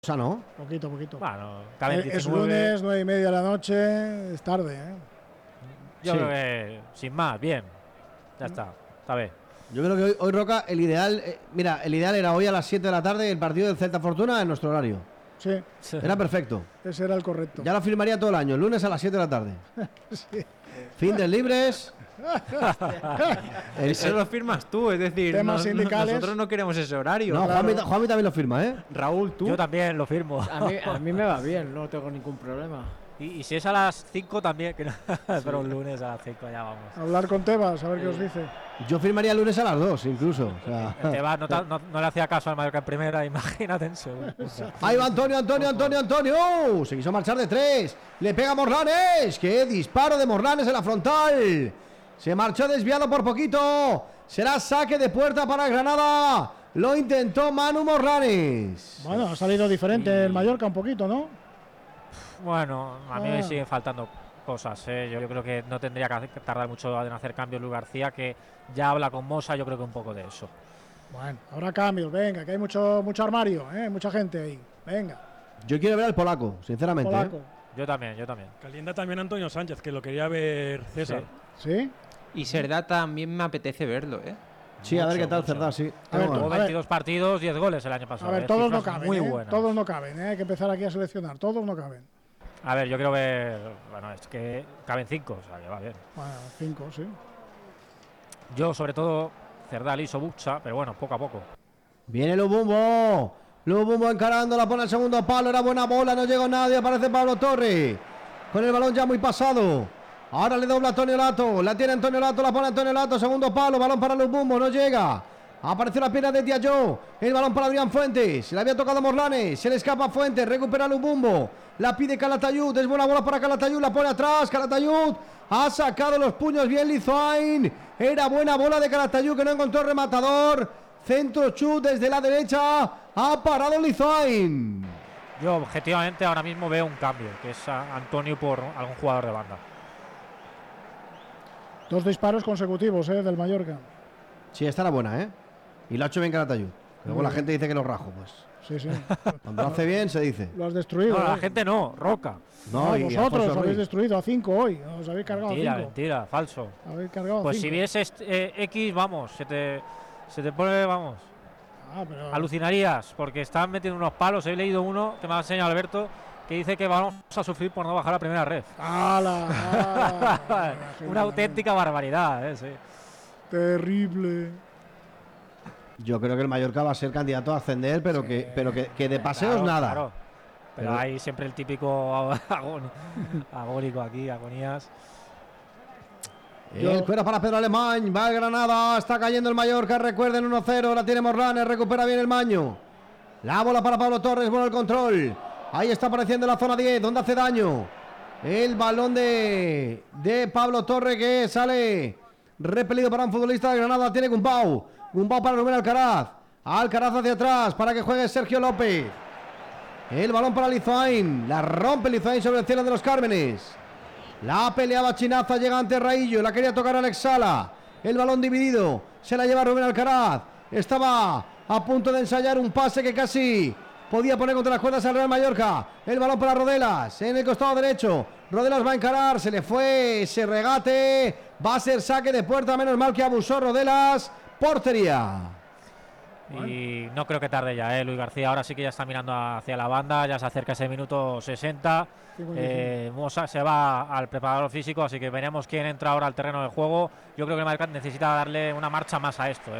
¿no? Poquito. Bueno, es lunes, 9:30 de la noche, es tarde, ¿eh? Yo creo que, sin más, bien. Ya está bien. Yo creo que hoy Roca, el ideal, el ideal era hoy a las 7 de la tarde el partido del Celta Fortuna en nuestro horario. Sí. Era perfecto. Ese era el correcto. Ya lo firmaría todo el año, el lunes a las 7 de la tarde. Sí. Fin de libres. Eso lo firmas tú, es decir, temas sindicales. Nosotros no queremos ese horario. No, claro. Juanmi también lo firma, ¿eh? Raúl, tú. Yo también lo firmo. A mí me va bien, no tengo ningún problema. Y si es a las 5 también, que no, pero un lunes a las 5 ya vamos. Hablar con Tebas, a ver qué os dice. Yo firmaría el lunes a las 2, incluso. O sea, Tebas no le hacía caso al Mallorca en primera, imagínate en segunda. ahí va Antonio. Se quiso marchar de 3. Le pega Morlanes. ¡Qué disparo de Morlanes en la frontal! Se marchó desviado por poquito. Será saque de puerta para Granada. Lo intentó Manu Morlanes. Bueno, ha salido diferente el Mallorca un poquito, ¿no? Bueno, a mí me siguen faltando cosas, ¿eh? Yo creo que no tendría que tardar mucho en hacer cambios Luis García, que ya habla con Mosa, yo creo que un poco de eso. Bueno, ahora cambios, venga, que hay mucho armario, mucha gente ahí, venga. Yo quiero ver al polaco, sinceramente. Polaco. Yo también. Calienta también Antonio Sánchez, que lo quería ver César. ¿Sí? Y Serdá también me apetece verlo, ¿eh? Sí, a ver qué tal Cerdá, sí. A ver, Tuvo 22 partidos, 10 goles el año pasado. A ver, todos no cifras caben, muy buenas. todos no caben, hay que empezar aquí a seleccionar, todos no caben. A ver, yo creo que, bueno, es que caben 5, o sea, que va bien. Bueno, 5, sí. Yo, sobre todo, Cerdá, Liso, Bucha, pero bueno, poco a poco. Viene Lubumbo encarando, la pone al segundo palo, era buena bola, no llegó nadie, aparece Pablo Torre. Con el balón ya muy pasado. Ahora le dobla Antonio Lato, la tiene Antonio Lato, la pone Antonio Lato, segundo palo, balón para Lubumbo, no llega. Apareció la pierna de Diallo, el balón para Adrián Fuentes, se le había tocado Morlanes, se le escapa Fuentes, recupera Lubumbo, la pide Calatayud, es buena bola para Calatayud, la pone atrás, Calatayud ha sacado los puños bien Lizoain, era buena bola de Calatayud que no encontró rematador, centro chut desde la derecha, ha parado Lizoain. Yo, objetivamente, ahora mismo veo un cambio, que es a Antonio por algún jugador de banda. 2 disparos consecutivos, del Mallorca. Sí, esta era buena, y lo ha hecho bien Calatayud. Luego la gente dice que lo rajo, pues. Sí. Cuando lo hace bien se dice. Lo has destruido. No, la gente no, Roca. No, y vosotros Alfonso habéis Ruiz. destruido a 5 hoy. Os habéis cargado a 5. Mentira, falso. Habéis cargado Pues a 5. si vieses X, vamos, se te pone, vamos. Pero... Alucinarías, porque están metiendo unos palos. He leído uno que me ha enseñado Alberto, que dice que vamos a sufrir por no bajar a primera red. Una auténtica barbaridad, sí. Terrible. Yo creo que el Mallorca va a ser candidato a ascender, pero que de paseos Claro, nada. claro. Pero hay siempre el típico agónico aquí, agonías. El cuero para Pedro Alemán, va el Granada, está cayendo el Mallorca, recuerden 1-0, la tiene Morlanes, recupera bien el Maño. La bola para Pablo Torres, bueno el control. Ahí está apareciendo en la zona 10, donde hace daño. El balón de Pablo Torres que sale repelido para un futbolista de Granada, tiene Gumbau para Rubén Alcaraz. Alcaraz hacia atrás para que juegue Sergio López. El balón para Lizoain, la rompe Lizoain sobre el cielo de los Cármenes. La peleaba Chinaza, llega ante Raillo, la quería tocar Alex Sala. El balón dividido, se la lleva Rubén Alcaraz. Estaba a punto de ensayar un pase que casi podía poner contra las cuerdas al Real Mallorca. El balón para Rodelas, en el costado derecho. Rodelas va a encarar, se le fue ese regate. Va a ser saque de puerta, menos mal que abusó Rodelas. Portería. Y no creo que tarde ya, Luis García ahora sí que ya está mirando hacia la banda, ya se acerca ese minuto 60. Mosa se va al preparador físico, así que veremos quién entra ahora al terreno de juego. Yo creo que el Mallorca necesita darle una marcha más a esto.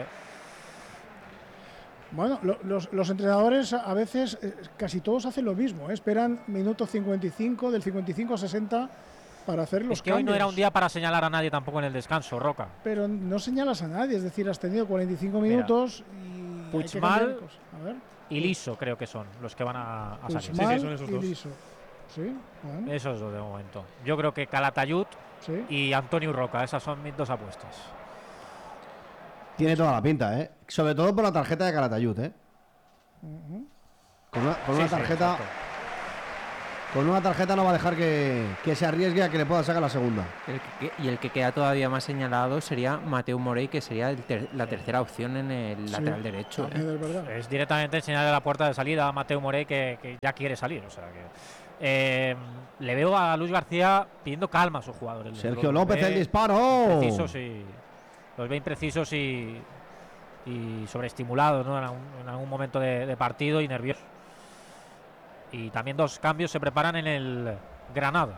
Bueno, los entrenadores a veces casi todos hacen lo mismo, esperan minuto 55, del 55 a 60 para hacer los cambios. Es que cambios. hoy no era un día para señalar a nadie tampoco en el descanso, Roca. Pero no señalas a nadie, es decir, has tenido 45 minutos y Puigmal y Liso creo que son los que van a salir. Sí, son esos dos. Liso. Sí, bueno. Esos dos de momento. Yo creo que Calatayud y Antonio Roca, esas son mis 2 apuestas. Tiene toda la pinta, sobre todo por la tarjeta de Calatayud, Con una tarjeta. con una tarjeta no va a dejar que se arriesgue a que le pueda sacar la segunda. El que queda todavía más señalado sería Mateu Morey, que sería la tercera opción en el lateral derecho. Es verdad. Es directamente enseñarle a la puerta de salida a Mateu Morey que ya quiere salir. O sea que le veo a Luis García pidiendo calma a sus jugadores. Sergio López, el disparo. Los ve imprecisos y sobreestimulados, ¿no? En algún momento de partido y nerviosos. Y también 2 cambios se preparan en el Granada.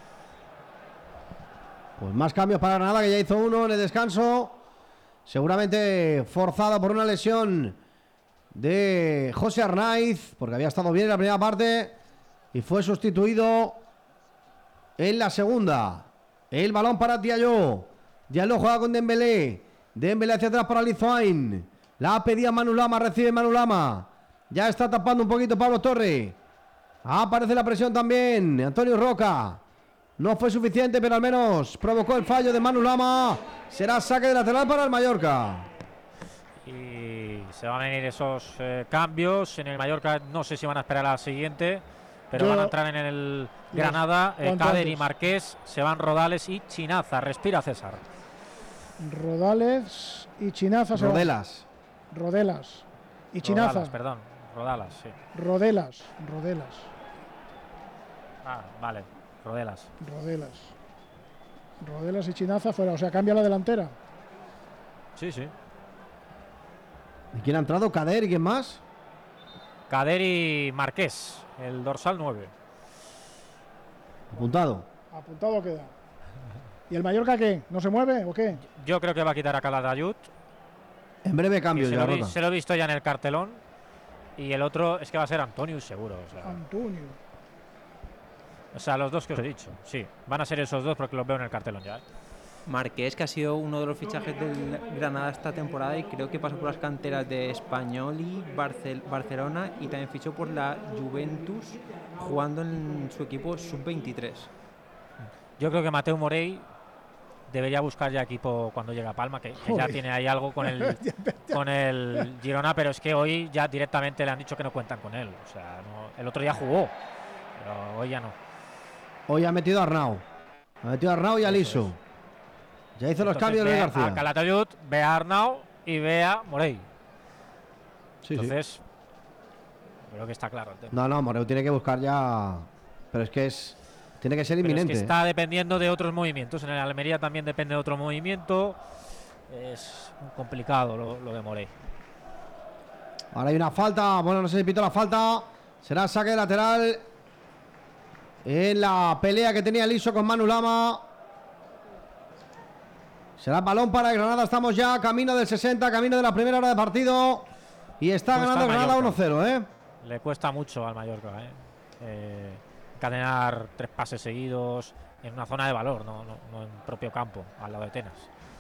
Pues más cambios para Granada, que ya hizo uno en el descanso. Seguramente forzado por una lesión de José Arnaiz, porque había estado bien en la primera parte y fue sustituido en la segunda. El balón para Diallo. Diallo juega con Dembélé. Dembélé hacia atrás para Lizoain. La pedía Manu Lama, recibe Manu Lama. Ya está tapando un poquito Pablo Torre. Aparece la presión también. Antonio Roca. No fue suficiente, pero al menos provocó el fallo de Manu Lama. Será saque de lateral para el Mallorca. Y se van a venir esos cambios. En el Mallorca no sé si van a esperar a la siguiente, pero van a entrar en el Granada. Kader y Marqués. Se van Rodales y Chinaza. Respira, César. Rodales y Chinaza. Rodelas. Y Chinaza. Rodalas, sí. Rodelas. Ah, vale. Rodelas y Chinaza fuera. O sea, cambia la delantera. Sí. ¿Y quién ha entrado? ¿Kader y quién más? Kader y Marqués, el dorsal 9. Apuntado queda. ¿Y el Mallorca qué? ¿No se mueve o qué? Yo creo que va a quitar a Calatayud. En breve cambio se ya, lo he visto ya en el cartelón. Y el otro es que va a ser Antonius, seguro. O sea, los 2 que os he dicho. Sí, van a ser esos 2 porque los veo en el cartelón ya. Marqués, que ha sido uno de los fichajes del Granada esta temporada y creo que pasó por las canteras de Español y Barcelona, y también fichó por la Juventus jugando en su equipo sub-23. Yo creo que Mateu Morey debería buscar ya equipo cuando llegue a Palma, que ya tiene ahí algo con el Girona, pero es que hoy ya directamente le han dicho que no cuentan con él. O sea, el otro día jugó, pero hoy ya no. Hoy ha metido a Arnau. Y a Liso. Ya hizo los cambios de García. A Calatayud, ve a Arnau y ve a Morey. Entonces, creo que está claro el tema. No, Morey tiene que buscar ya. Pero es que tiene que ser inminente. Es que está dependiendo de otros movimientos. En el Almería también depende de otro movimiento. Es complicado lo de Morey. Ahora hay una falta. Bueno, no sé si pito la falta. Será saque de lateral. En la pelea que tenía Liso con Manu Lama. Será balón para el Granada. Estamos ya camino del 60, camino de la primera hora de partido. Y está ganando Granada 1-0, Le cuesta mucho al Mallorca, encadenar 3 pases seguidos en una zona de valor, no en propio campo, al lado de Tenas.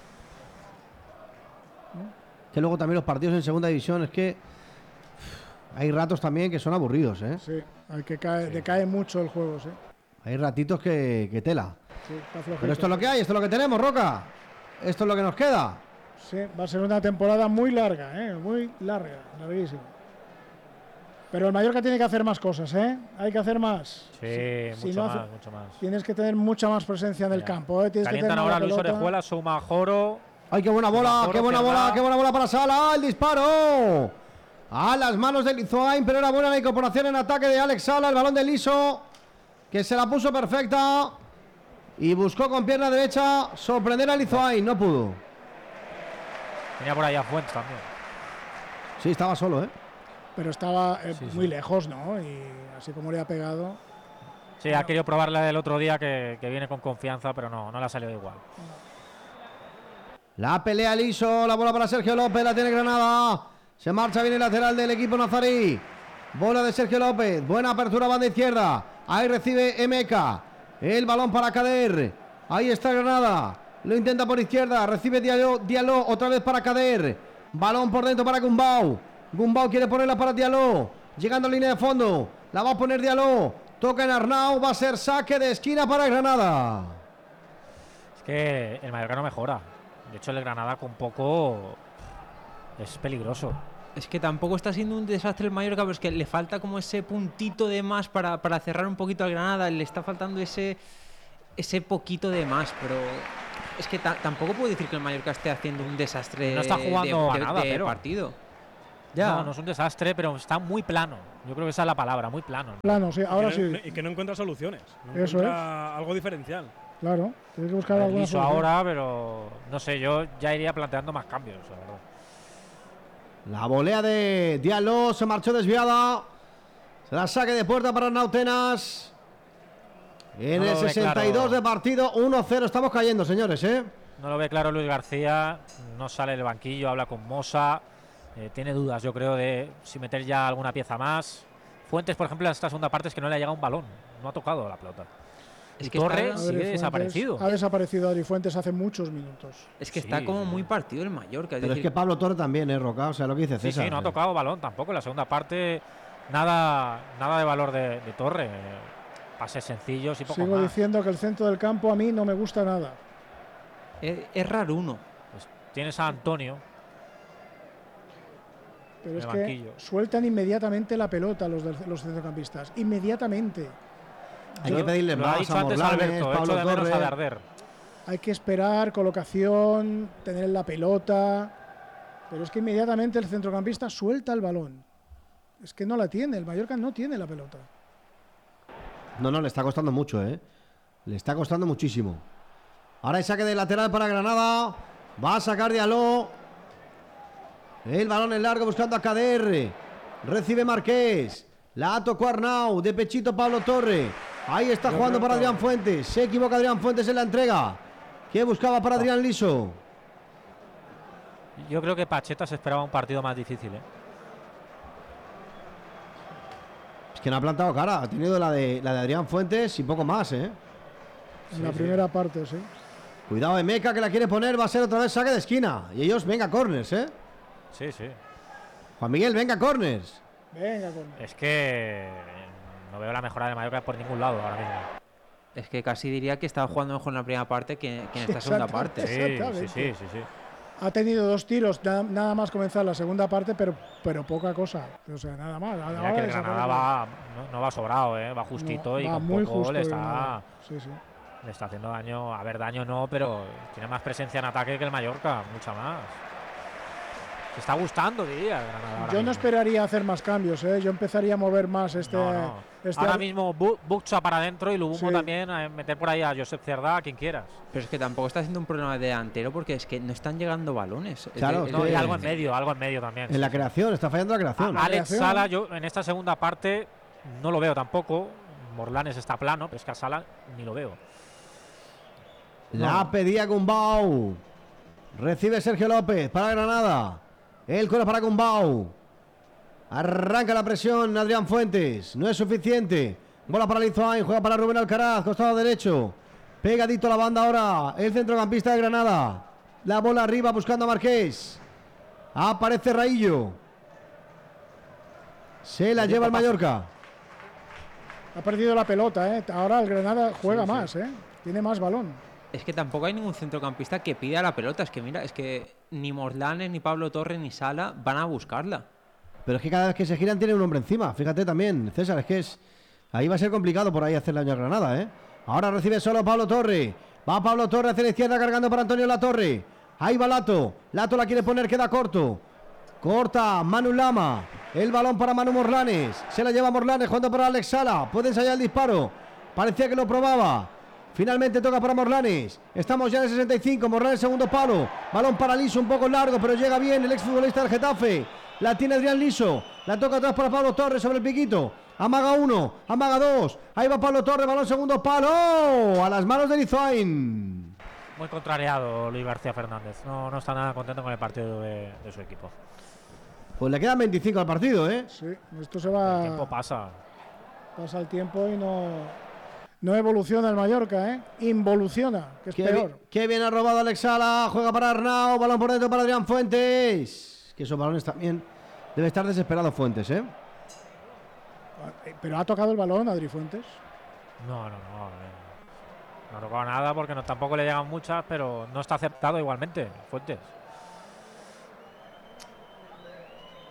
Que luego también los partidos en segunda división es que hay ratos también que son aburridos, Sí, hay que decae mucho el juego, sí. Hay ratitos que tela. Sí, pero esto es lo que hay, esto es lo que tenemos, Roca. Esto es lo que nos queda. Sí, va a ser una temporada muy larga, muy larguísima. Pero el Mallorca tiene que hacer más cosas, Hay que hacer más. Sí, mucho más. Tienes que tener mucha más presencia en el campo, Calientan ahora Luis Orejuela, Soumajoro. ¡Ay, qué buena bola! ¡Qué buena bola para Sala! ¡El disparo! A las manos de Lizoain, pero era buena la incorporación en ataque de Alex Sala. El balón de Liso, que se la puso perfecta. Y buscó con pierna derecha sorprender a Lizoain. No pudo. Tenía por ahí a Fuentes también. Sí, estaba solo, Pero estaba muy lejos, ¿no? Y así como le ha pegado. Sí, ha querido probarla el otro día, que viene con confianza, pero no le ha salido igual. La pelea Liso, la bola para Sergio López, la tiene Granada. Se marcha bien el lateral del equipo nazarí. Bola de Sergio López, buena apertura, banda izquierda. Ahí recibe Emeka. El balón para Kader. Ahí está Granada. Lo intenta por izquierda. Recibe Diallo otra vez para Kader. Balón por dentro para Gumbau. Gumbau quiere ponerla para Diallo. Llegando a línea de fondo. La va a poner Diallo. Toca en Arnau. Va a ser saque de esquina para Granada. Es que el Mallorca no mejora. De hecho, el Granada con poco es peligroso. Es que tampoco está siendo un desastre el Mallorca, pero es que le falta como ese puntito de más para cerrar un poquito al Granada. Le está faltando ese poquito de más, pero es que tampoco puedo decir que el Mallorca esté haciendo un desastre No está jugando a nada, pero partido. Ya. No es un desastre, pero está muy plano. Yo creo que esa es la palabra, muy plano. Plano, sí, ahora sí. Y que no encuentra soluciones. No Eso encuentra algo diferencial. Claro, tienes que buscar alguna Liso solución. ahora, pero no sé, yo ya iría planteando más cambios, la verdad. La volea de Diallo se marchó desviada. Se la saque de puerta para Nautenas. En el 62 claro. de partido, 1-0. Estamos cayendo, señores, ¿eh? No lo ve claro Luis García, no sale del banquillo, habla con Mosa. Tiene dudas, yo creo, de si meter ya alguna pieza más. Fuentes, por ejemplo, en esta segunda parte es que no le ha llegado un balón, no ha tocado la pelota. Es Y que Torres está- sigue Adri desaparecido. Fuentes, ha desaparecido Adri Fuentes hace muchos minutos. Es que Sí, está como sí. muy partido el Mallorca. Pero es que Pablo Torre también, Roca. O sea, lo que dice Sí, César. sí, no ha tocado balón tampoco. En la segunda parte, nada de valor de Torre. Pases sencillos y poco Sigo más. diciendo que el centro del campo a mí no me gusta nada. es raro uno. Pues tienes a Antonio. Pero es El que banquillo. sueltan inmediatamente la pelota los centrocampistas. Inmediatamente. Hay que pedirle Lo ha más dicho a antes Morlanes, Alberto, Pablo echo de menos a Torre. Darder. Hay que esperar, colocación, tener la pelota. Pero es que inmediatamente el centrocampista suelta el balón. Es que no la tiene, el Mallorca no tiene la pelota. No, le está costando mucho, ¿eh? Le está costando muchísimo. Ahora hay saque de lateral para Granada. Va a sacar Diallo. El balón en largo buscando a Kader. Recibe Marqués. La tocó Arnau. De pechito Pablo Torre. Ahí está jugando para Adrián Fuentes. Se equivoca Adrián Fuentes en la entrega. ¿Qué buscaba para Adrián Liso? Yo creo que Pacheta se esperaba un partido más difícil, ¿eh? Es que no ha plantado cara. Ha tenido la de Adrián Fuentes y poco más, ¿eh? En la primera parte, sí. Cuidado de Meca que la quiere poner. Va a ser otra vez saque de esquina. Y ellos, venga, corners, ¿eh? Sí, sí. Juan Miguel, venga, corners. Venga, con... Es que no veo la mejora de Mallorca por ningún lado ahora mismo. Es que casi diría que estaba jugando mejor en la primera parte que en esta segunda parte. Sí, Exactamente. sí. Ha tenido 2 tiros, nada más comenzar la segunda parte, pero poca cosa. O sea, nada más. Mira Ahora que el desaparece. Granada no va sobrado, va justito No, y va con muy poco justo le Granada. está, Sí. le está haciendo daño. A ver, daño no, pero tiene más presencia en ataque que el Mallorca, mucha más. Se está gustando, diría, el Granada ahora Yo no mismo. esperaría hacer más cambios, ¿eh? Yo empezaría a mover más No. Ahora mismo Bucha para adentro y Lubumo Sí. también, a meter por ahí a Josep Cerdá, a quien quieras. Pero es que tampoco está siendo un problema de delantero porque es que no están llegando balones. Claro, No, Sí. y algo en medio también. En la creación, está fallando la creación. Alex creación. Sala, yo en esta segunda parte no lo veo tampoco. Morlanes está plano, pero es que a Sala ni lo veo. La pedía Gumbau. Recibe Sergio López para Granada. El coro para Gumbau. Arranca la presión Adrián Fuentes. No es suficiente. Bola para Lizoain. Juega para Rubén Alcaraz. Costado derecho. Pegadito a la banda ahora. El centrocampista de Granada. La bola arriba buscando a Marqués. Aparece Raillo. Se la lleva el Mallorca. Ha perdido la pelota, ¿eh? Ahora el Granada juega más, ¿eh? Tiene más balón. Es que tampoco hay ningún centrocampista que pida la pelota. Es que mira, es que ni Morlanes, ni Pablo Torre, ni Sala van a buscarla. Pero es que cada vez que se giran tiene un hombre encima. Fíjate también, César, es que ahí va a ser complicado por ahí hacer daño a Granada, ¿eh? Ahora recibe solo Pablo Torre. Va Pablo Torre hacia la izquierda cargando para Antonio Latorre. Ahí va Lato. Lato la quiere poner, queda corto. Corta Manu Lama. El balón para Manu Morlanes. Se la lleva Morlanes jugando para Alex Sala. Puede ensayar el disparo. Parecía que lo probaba. Finalmente toca para Morlanes. Estamos ya en el 65. Morlanes segundo palo. Balón para Liso un poco largo, pero llega bien el exfutbolista del Getafe. La tiene Adrián Liso. La toca atrás para Pablo Torres sobre el piquito. Amaga 1, amaga 2. Ahí va Pablo Torres, balón segundo palo. A las manos de Lizoain. Muy contrariado Luis García Fernández. No está nada contento con el partido de su equipo. Pues le quedan 25 al partido, ¿eh? Sí, esto se va. El tiempo pasa. Pasa el tiempo y no evoluciona el Mallorca, ¿eh? Involuciona, que es peor. Qué bien ha robado Alex Sala. Juega para Arnau. Balón por dentro para Adrián Fuentes. Que esos balones también. Debe estar desesperado Fuentes, ¿eh? Pero ha tocado el balón Adri Fuentes. No ha tocado nada porque tampoco le llegan muchas, pero no está acertado igualmente, Fuentes.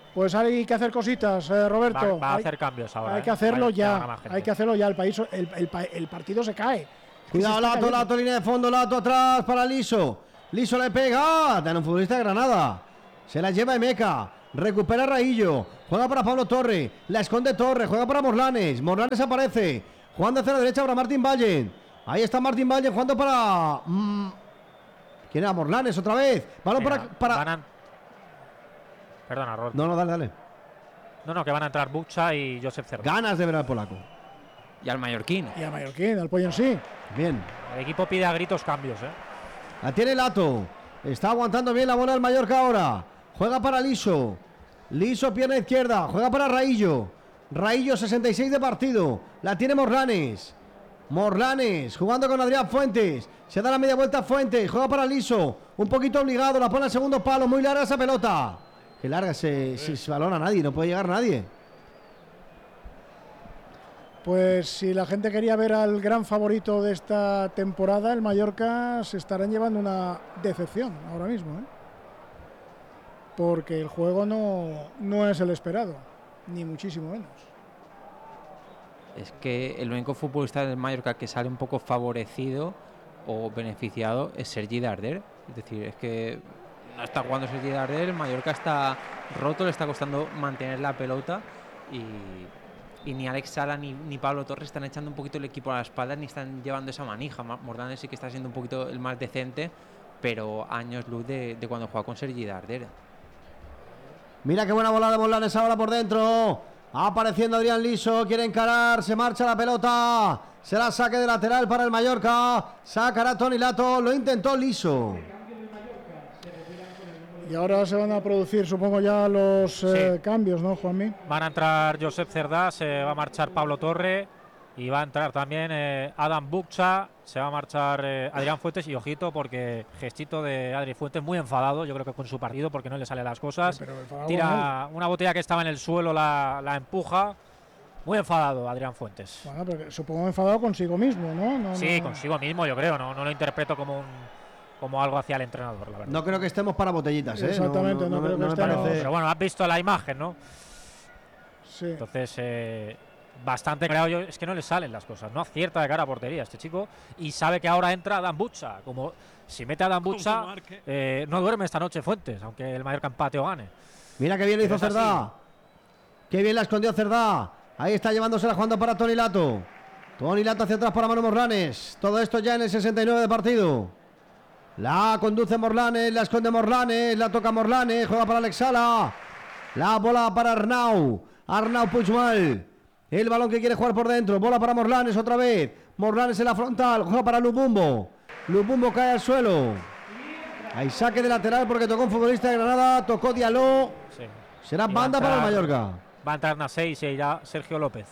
Pues hay que hacer cositas, Roberto. Va a hacer cambios ahora. Hay que hacerlo ya. más gente. Hay que hacerlo ya. El partido se cae. Cuidado, Lato, línea de fondo, Lato atrás para Liso. Liso le pega. Dan un futbolista de Granada. Se la lleva Emeka. Recupera Raillo. Juega para Pablo Torre. La esconde Torre. Juega para Morlanes. Morlanes aparece. Jugando hacia la derecha para Martín Valle. Ahí está Martín Valle jugando para. ¿Quién era? Morlanes otra vez. Balón para. Perdona, Rod. No, dale. No, que van a entrar Bucha y Josep Cerdá. Ganas de ver al polaco. Y al mallorquín. Al pollo en sí. Bien. El equipo pide a gritos cambios, La tiene Lato. Está aguantando bien la bola del Mallorca ahora. Juega para Liso. Liso, pierna izquierda. Juega para Raillo. Raillo, 66 de partido. La tiene Morlanes. Morlanes jugando con Adrián Fuentes. Se da la media vuelta a Fuentes. Juega para Liso. Un poquito obligado. La pone al segundo palo. Muy larga esa pelota. Que larga se balona a nadie. No puede llegar nadie. Pues si la gente quería ver al gran favorito de esta temporada, el Mallorca, se estarán llevando una decepción ahora mismo, porque el juego no es el esperado, ni muchísimo menos. Es que el único futbolista del Mallorca que sale un poco favorecido o beneficiado es Sergi Darder. Es decir, es que no está jugando Sergi Darder, el Mallorca está roto, le está costando mantener la pelota y ni Alex Sala ni Pablo Torres están echando un poquito el equipo a la espalda ni están llevando esa manija. Morlanes sí que está siendo un poquito el más decente, pero años luz de cuando juega con Sergi Darder. Mira qué buena bola de Morlanes ahora por dentro. Apareciendo Adrián Liso, quiere encarar, se marcha la pelota. Será saque de lateral para el Mallorca. Sacará Toni Lato, lo intentó Liso. Y ahora se van a producir, supongo, ya los cambios, ¿no, Juanmi? Van a entrar Josep Cerdá, se va a marchar Pablo Torre y va a entrar también Adam Bucha, se va a marchar Adrián Fuentes y ojito porque gestito de Adri Fuentes muy enfadado, yo creo que con su partido porque no le salen las cosas. Tira una botella que estaba en el suelo, la empuja. Muy enfadado Adrián Fuentes. Bueno, pero supongo enfadado consigo mismo, ¿no? Sí, consigo mismo yo creo, no lo interpreto como algo hacia el entrenador, la verdad. No creo que estemos para botellitas, Exactamente, no creo que estemos. Pero bueno, has visto la imagen, ¿no? Sí. Entonces, bastante claro, es que no le salen las cosas, no acierta de cara a portería este chico y sabe que ahora entra Adam Bucha. Como si mete a Adam Bucha, no duerme esta noche Fuentes, aunque el Mallorca empate o gane. Mira qué bien lo hizo Cerdá. Qué bien la escondió Cerdá. Ahí está llevándosela jugando para Toni Lato. Toni Lato hacia atrás para Manu Morlanes. Todo esto ya en el 69 de partido. La conduce Morlanes, la esconde Morlanes, la toca Morlanes, juega para Alex Sala. La bola para Arnau Puigmal. El balón que quiere jugar por dentro, bola para Morlanes otra vez. Morlanes en la frontal, juega para Lubumbo. Lubumbo cae al suelo. Hay saque de lateral porque tocó un futbolista de Granada, tocó Diallo. Sí. Será banda para el Mallorca. Va a entrar Nasei y se irá Sergio López.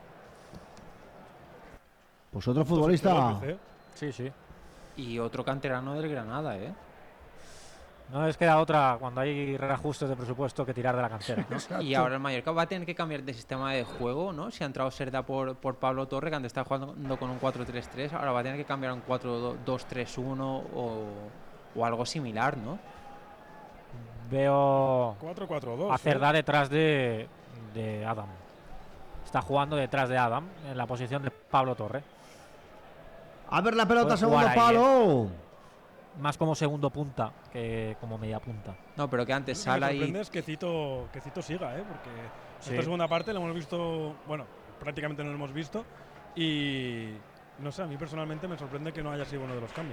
Pues otro futbolista. Sí. Y otro canterano del Granada, No les queda otra cuando hay reajustes de presupuesto que tirar de la cantera, ¿no? Y ahora el Mallorca va a tener que cambiar de sistema de juego, ¿no? Si ha entrado Serda por Pablo Torre, que antes estaba jugando con un 4-3-3, ahora va a tener que cambiar a un 4-2-3-1 o algo similar, ¿no? Veo 4-4-2. a Cerdá detrás de Adam. Está jugando detrás de Adam en la posición de Pablo Torre. A ver la pelota, Puede segundo jugar ahí, palo. Más como segundo punta que como media punta. No, pero que antes Sala Me y... sorprende es que Cito siga, porque Sí. esta segunda parte la hemos visto, bueno, prácticamente no lo hemos visto. Y no sé, a mí personalmente me sorprende que no haya sido uno de los cambios.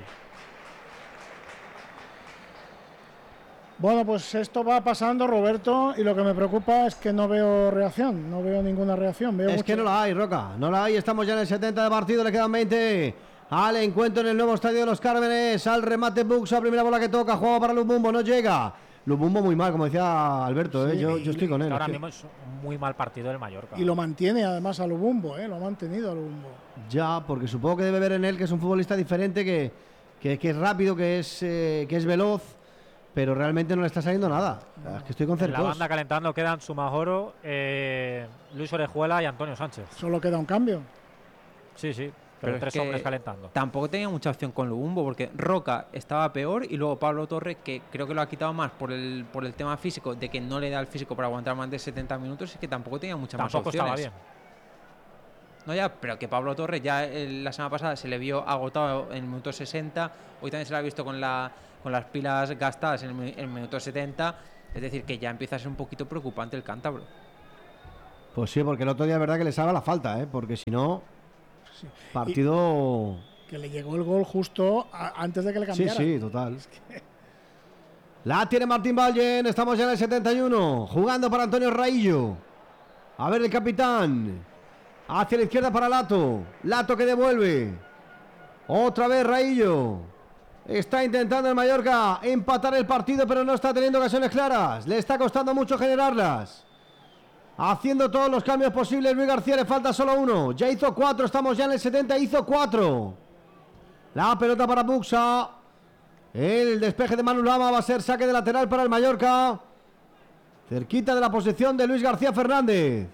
Bueno, pues esto va pasando, Roberto, y lo que me preocupa es que no veo reacción, no veo ninguna reacción. Es que no la hay, Roca, no la hay. Estamos ya en el 70 de partido, le quedan 20 al encuentro en el nuevo estadio de los Cármenes. Al remate Buxa, primera bola que toca, juego para Lubumbo, no llega. Lubumbo muy mal, como decía Alberto, Sí, yo estoy con él. Ahora mismo es un muy mal partido del Mallorca. Y lo mantiene además a Lubumbo, lo ha mantenido a Lubumbo. Ya, porque supongo que debe ver en él que es un futbolista diferente, que es rápido, que es veloz, pero realmente no le está saliendo nada. Es que estoy con En la Cercós. banda calentando quedan Sumajoro, Luis Orejuela y Antonio Sánchez. Solo queda un cambio. Sí. Pero es 3 que hombres calentando. Tampoco tenía mucha opción con Lubumbo, porque Roca estaba peor y luego Pablo Torre, que creo que lo ha quitado más por el tema físico, de que no le da el físico para aguantar más de 70 minutos, y que tampoco tenía muchas más Tampoco opciones. estaba bien. No, ya, pero que Pablo Torres ya la semana pasada se le vio agotado en el minuto 60, hoy también se le ha visto con las pilas gastadas en el minuto 70, es decir, que ya empieza a ser un poquito preocupante el cántabro. Pues sí, porque el otro día es verdad que le salva la falta, porque si no, partido... Que le llegó el gol justo antes de que le cambiara. Sí, total. La tiene Martín Vallen, estamos ya en el 71, jugando para Antonio Raillo. A ver el capitán. Hacia la izquierda para Lato. Lato que devuelve. Otra vez Raillo. Está intentando el Mallorca empatar el partido, pero no está teniendo ocasiones claras. Le está costando mucho generarlas. Haciendo todos los cambios posibles Luis García, le falta solo uno. Ya hizo 4, estamos ya en el 70, hizo 4. La pelota para Buxa. El despeje de Manu Lama va a ser saque de lateral para el Mallorca. Cerquita de la posición de Luis García Fernández.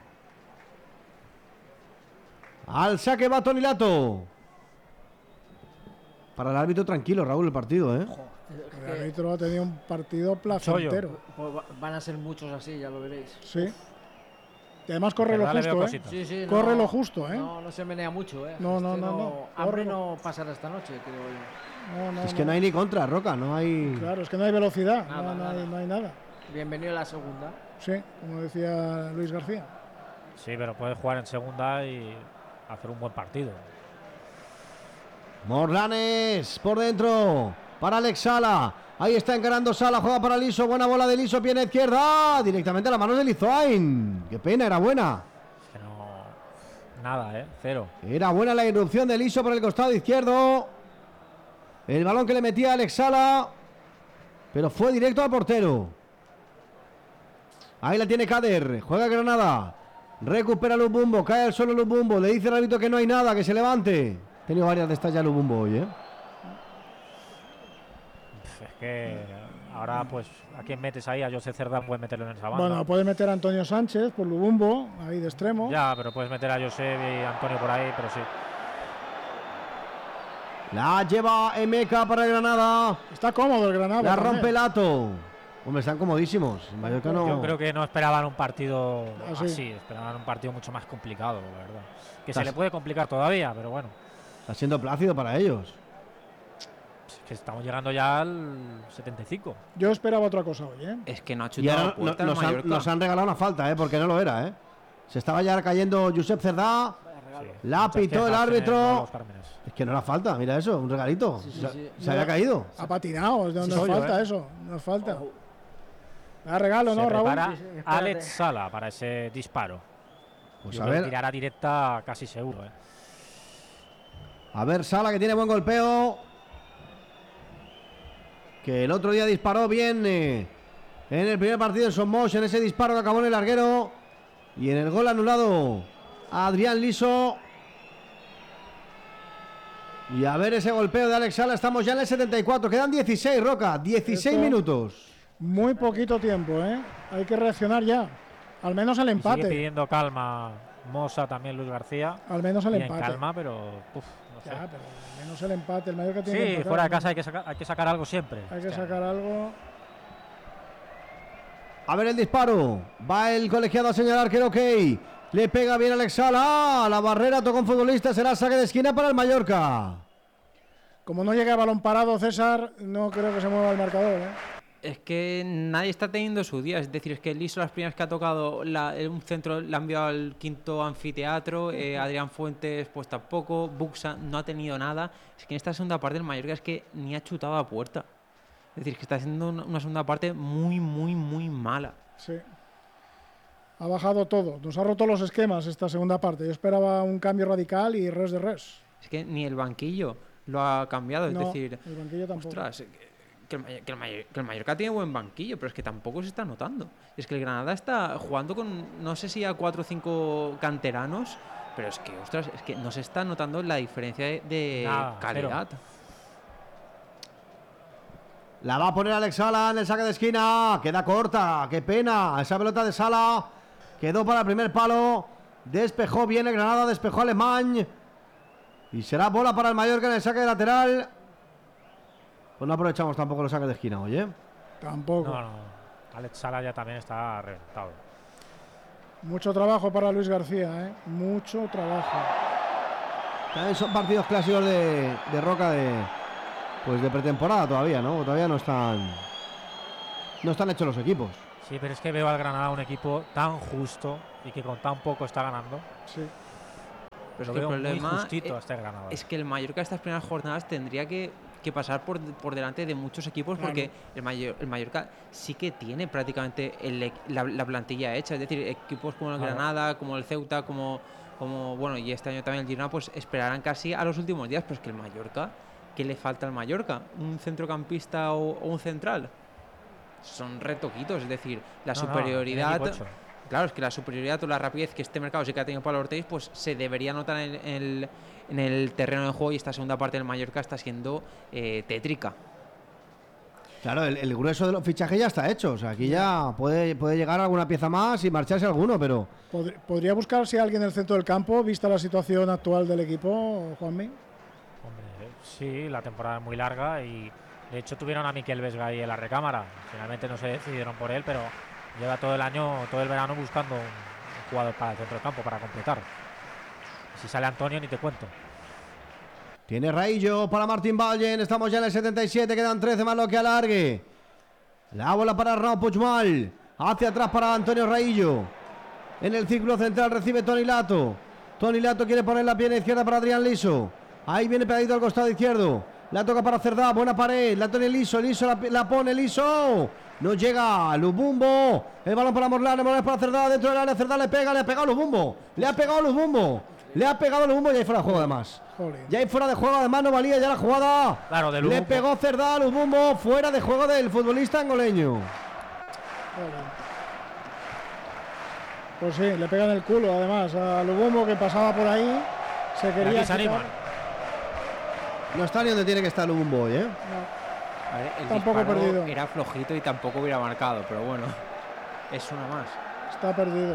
Al saque va Toni Lato. Para el árbitro tranquilo, Raúl, el partido, El árbitro ha tenido un partido placentero. Pues van a ser muchos así, ya lo veréis. Sí. Y además corre lo justo, Sí, corre lo justo, No se menea mucho, No. Hambre no pasará esta noche, creo yo. Es que no hay ni contra, Roca, no hay... Claro, es que no hay velocidad, Nada, no hay nada. Bienvenido a la segunda. Sí, como decía Luis García. Sí, pero puede jugar en segunda y hacer un buen partido. Morlanes por dentro para Alex Sala. Ahí está encarando Sala, juega para Liso, buena bola de Liso, pierna izquierda, directamente a las manos de Lizoain. Qué pena, era buena. Es que no, nada, cero. Era buena la irrupción de Liso por el costado izquierdo. El balón que le metía Alex Sala, pero fue directo al portero. Ahí la tiene Kader, juega Granada. Recupera Lubumbo, cae al suelo Lubumbo, le dice el árbitro que no hay nada, que se levante. Ha tenido varias de estas ya Lubumbo hoy, Es que ahora, pues, ¿a quién metes ahí? A José Cerdán puedes meterlo en esa banda. Bueno, puede meter a Antonio Sánchez por Lubumbo, ahí de extremo. Ya, pero puedes meter a José y Antonio por ahí, pero sí. La lleva Emeka para el Granada. Está cómodo el Granada. La también. rompe Lato. Hombre, están comodísimos. Mallorca no... Yo creo que no esperaban un partido Así. así, esperaban un partido mucho más complicado, la verdad. Que se le puede complicar todavía, pero bueno. Está siendo plácido para ellos. Es que estamos llegando ya al 75. Yo esperaba otra cosa hoy, Es que no ha Y chutado ahora a puerta el Mallorca. nos han regalado una falta, porque no lo era, Se estaba ya cayendo Josep Cerdá. La Muchas pitó el quejas en árbitro. los Cármenes. Es que no era falta, mira eso, un regalito. Sí. Se había caído. Ha patinado, no Sí, es soy yo, falta eso, no es falta. Regalo, Se ¿no, Raúl? prepara espérate. Alex Sala para ese disparo. Pues Yo a creo que ver, tirará directa casi seguro. a ver, Sala que tiene buen golpeo. Que el otro día disparó bien en el primer partido en Somos, en ese disparo que acabó en el larguero. Y en el gol anulado a Adrián Liso. Y a ver ese golpeo de Alex Sala, estamos ya en el 74. Quedan 16, Roca, 16 minutos. Muy poquito tiempo, Hay que reaccionar ya. Al menos el Sigue empate. pidiendo calma Mosa, también Luis García. Al menos el Bien empate. calma, pero no sé. Ya, pero al menos el empate. El Mallorca tiene que Sí, empezar, fuera de ¿no? casa hay que sacar algo siempre. Hay que Este año. sacar algo. A ver el disparo. Va el colegiado a señalar que ok. Le pega bien Alex Sala. La barrera tocó un futbolista. Será saque de esquina para el Mallorca. Como no llega a balón parado, César, no creo que se mueva el marcador, Es que nadie está teniendo su día. Es decir, es que Liso, las primeras que ha tocado un centro, la ha enviado al quinto anfiteatro. Adrián Fuentes, pues tampoco. Buxa no ha tenido nada. Es que en esta segunda parte el Mallorca es que ni ha chutado a puerta. Es decir, que está haciendo una segunda parte muy, muy, muy mala. Sí. Ha bajado todo. Nos ha roto los esquemas esta segunda parte. Yo esperaba un cambio radical y res de res. Es que ni el banquillo lo ha cambiado. No, es decir, el banquillo tampoco. ostras, que el Mallorca tiene buen banquillo, pero es que tampoco se está notando. Es que el Granada está jugando con, no sé si a 4 o 5 canteranos, pero es que, ostras, es que no se está notando la diferencia de Nada, calidad. La va a poner Alex Sala en el saque de esquina. Queda corta. Qué pena. Esa pelota de Sala quedó para el primer palo. Despejó bien el Granada. Despejó Alemán. Y será bola para el Mallorca en el saque de lateral. Pues no aprovechamos tampoco los saques de esquina hoy, ¿eh? Tampoco. No. Alex Sala ya también está reventado. Mucho trabajo para Luis García, ¿eh? Mucho trabajo. También son partidos clásicos de Roca pues de pretemporada todavía, ¿no? Todavía no están hechos los equipos. Sí, pero es que veo al Granada un equipo tan justo y que con tan poco está ganando. Sí. Pero es Lo que el veo muy problema justito a este Granada. es que el Mallorca estas primeras jornadas tendría que pasar por delante de muchos equipos, Claro. porque el Mallorca sí que tiene prácticamente la plantilla hecha. Es decir, equipos como el Claro. Granada, como el Ceuta, como bueno, y este año también el Girona, pues esperarán casi a los últimos días. Pero es que el Mallorca, ¿qué le falta al Mallorca? ¿Un centrocampista o un central? Son retoquitos, es decir, la superioridad. tiene equipo hecho. Claro, es que la superioridad o la rapidez que este mercado sí que ha tenido Pablo Ortiz, pues se debería notar en el terreno de juego, y esta segunda parte del Mallorca está siendo tétrica. Claro, el grueso de los fichajes ya está hecho. O sea, aquí ya puede llegar alguna pieza más y marcharse alguno, pero... ¿Podría buscarse alguien en el centro del campo, vista la situación actual del equipo, Juanmi? Hombre, sí, la temporada es muy larga y de hecho tuvieron a Miquel Vesga ahí en la recámara. Finalmente no se decidieron por él, pero lleva todo el verano buscando un jugador para el centro del campo, para completar. Si sale Antonio, ni te cuento. Tiene Raillo para Martín Ballen. Estamos ya en el 77. Quedan 13 más lo que alargue. La bola para Raúl Puigmal. Hacia atrás para Antonio Raillo. En el círculo central recibe Toni Lato. Toni Lato quiere poner la pierna izquierda para Adrián Liso. Ahí viene pegadito al costado izquierdo. La toca para Cerdá. Buena pared. La Toni Liso. Liso la pone Liso. No llega Lubumbo. El balón para Morlán. Morlán para Cerdá. Dentro del área. Cerdá le pega. Le ha pegado Lubumbo. Le ha pegado Lubumbo. Y ahí fuera de juego además. Joder. Ya ahí fuera de juego, además no valía ya la jugada. Claro, de Le Lubumbo. pegó Cerdá a Lubumbo, fuera de juego del futbolista angoleño. Joder. Pues sí, le pegan el culo además a Lubumbo, que pasaba por ahí. Se Y quería aquí se animan. No está ni donde tiene que estar Lubumbo hoy, ¿eh? No, A ver, el Tampoco disparo perdido. era flojito y tampoco hubiera marcado, pero bueno, es una más. está perdido.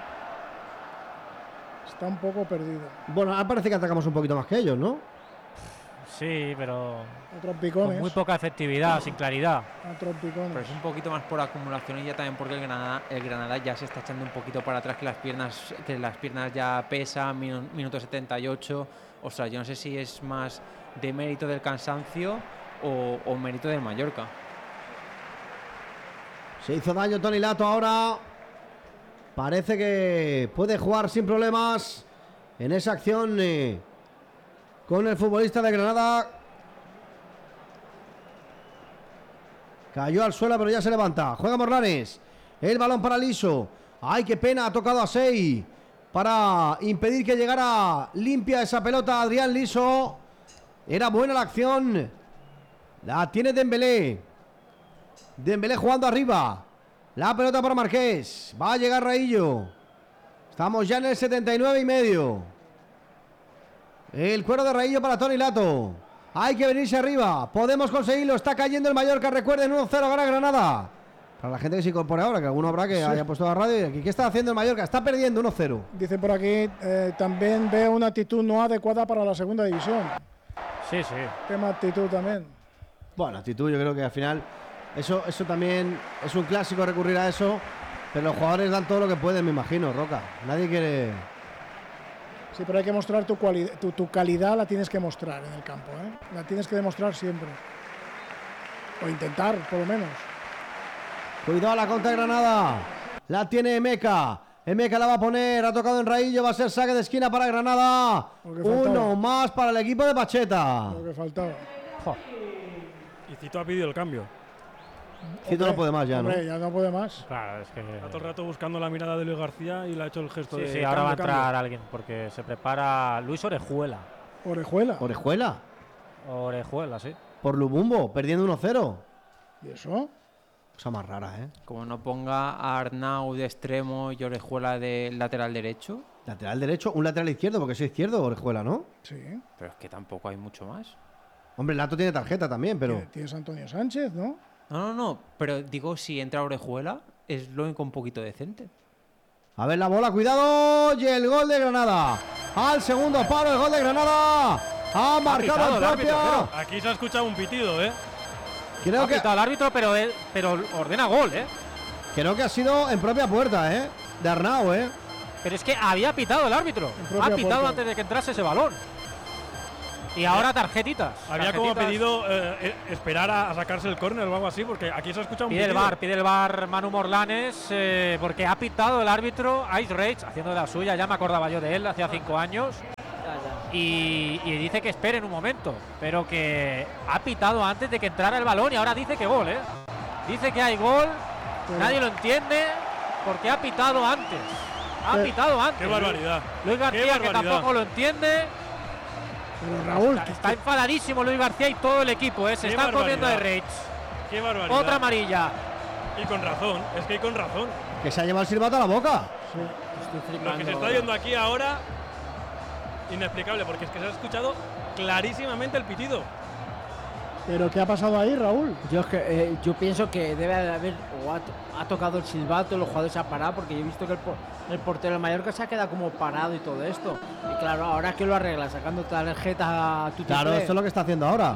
Está un poco perdido. Bueno, ahora parece que atacamos un poquito más que ellos, ¿no? Sí, pero Otros con picones. muy poca efectividad, sin claridad. Otros picones. Pero es un poquito más por acumulación, y ya también porque el Granada ya se está echando un poquito para atrás, que las piernas ya pesan, minuto 78. O sea, yo no sé si es más de mérito del cansancio o mérito del Mallorca. Se hizo daño Toni Lato ahora. Parece que puede jugar sin problemas en esa acción con el futbolista de Granada. Cayó al suelo, pero ya se levanta. Juega Morlanes. El balón para Liso. Ay, qué pena, ha tocado a Sei para impedir que llegara limpia esa pelota Adrián Liso. Era buena la acción. La tiene Dembélé. Dembélé jugando arriba. La pelota para Marqués. Va a llegar Raillo. Estamos ya en el 79 y medio. El cuero de Raillo para Toni Lato. Hay que venirse arriba. Podemos conseguirlo. Está cayendo el Mallorca. Recuerden, 1-0 gana Granada. Para la gente que se incorpore ahora, que alguno habrá que haya puesto la radio. ¿Qué está haciendo el Mallorca? Está perdiendo 1-0. Dicen por aquí, también veo una actitud no adecuada para la segunda división. Sí, sí. Tema actitud también. Bueno, actitud, yo creo que al final eso también es un clásico, recurrir a eso. Pero los jugadores dan todo lo que pueden, me imagino, Roca. Nadie quiere... Sí, pero hay que mostrar tu calidad, la tienes que mostrar en el campo, ¿eh? La tienes que demostrar siempre. O intentar, por lo menos. Cuidado a la contra de Granada. La tiene Emeka. Emeka la va a poner. Ha tocado en Raillo. Va a ser saque de esquina para Granada. Lo que faltaba. Uno más para el equipo de Pacheta. Lo que faltaba. Y Cito ha pedido el cambio. Cito no puede más ya, ¿no? Hombre, ya no puede más. Claro, es que. Está todo el rato buscando la mirada de Luis García y le ha hecho el gesto de Sí, ahora va a cambio, entrar alguien porque se prepara Luis Orejuela. Orejuela. Orejuela. Orejuela, sí. Por Lubumbo. Perdiendo 1-0. ¿Y eso? Cosa más rara, ¿eh? Como no ponga a Arnau de extremo y Orejuela de lateral derecho, Lateral derecho. Un lateral izquierdo, porque es izquierdo Orejuela, ¿no? Sí. pero es que tampoco hay mucho más. Hombre, el Lato tiene tarjeta también, pero... Tienes a Antonio Sánchez, ¿no? No, pero digo, si entra Orejuela, es lo único un poquito decente. A ver la bola, cuidado. Y el gol de Granada. al segundo palo, el gol de Granada. Ha marcado el propio. Aquí se ha escuchado un pitido, ¿eh? Creo que pitado el árbitro, pero ordena gol, ¿eh? Creo que ha sido en propia puerta, ¿eh? De Arnau, ¿eh? Pero es que había pitado el árbitro. Ha pitado puerta. antes de que entrase ese balón. Y ahora tarjetitas. Había como pedido esperar a sacarse el córner o algo así, porque aquí se ha escuchado un pitido. Pide el bar Manu Morlanes, porque ha pitado el árbitro Ice Rage, haciendo de la suya. Ya me acordaba yo de él, hacía 5 años. Y dice que espere en un momento, pero que ha pitado antes de que entrara el balón y ahora dice que gol, ¿eh? Dice que hay gol, nadie lo entiende, porque ha pitado antes. Ha pitado antes. ¡Qué barbaridad! Luis García, que tampoco lo entiende. Pero Raúl, Está enfadadísimo Luis García y todo el equipo, ¿eh? Se están comiendo de Rage. ¡Qué barbaridad! Otra amarilla. Y con razón, es que hay con razón. Que se ha llevado el silbato a la boca. Lo que se está viendo aquí ahora, inexplicable, porque es que se ha escuchado clarísimamente el pitido. ¿Pero qué ha pasado ahí, Raúl? Yo pienso que debe de haber, o ha tocado el silbato, los jugadores se han parado, porque yo he visto que el portero del Mallorca se ha quedado como parado y todo esto. Y claro, ahora que lo arregla, sacando tarjetas a tu Claro, esto es lo que está haciendo ahora.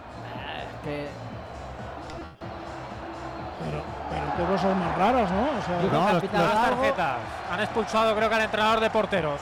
Pero qué cosas más raras, ¿no? O sea, Yo creo que ha pitado Las algo. tarjetas. Han expulsado, creo que al entrenador de porteros.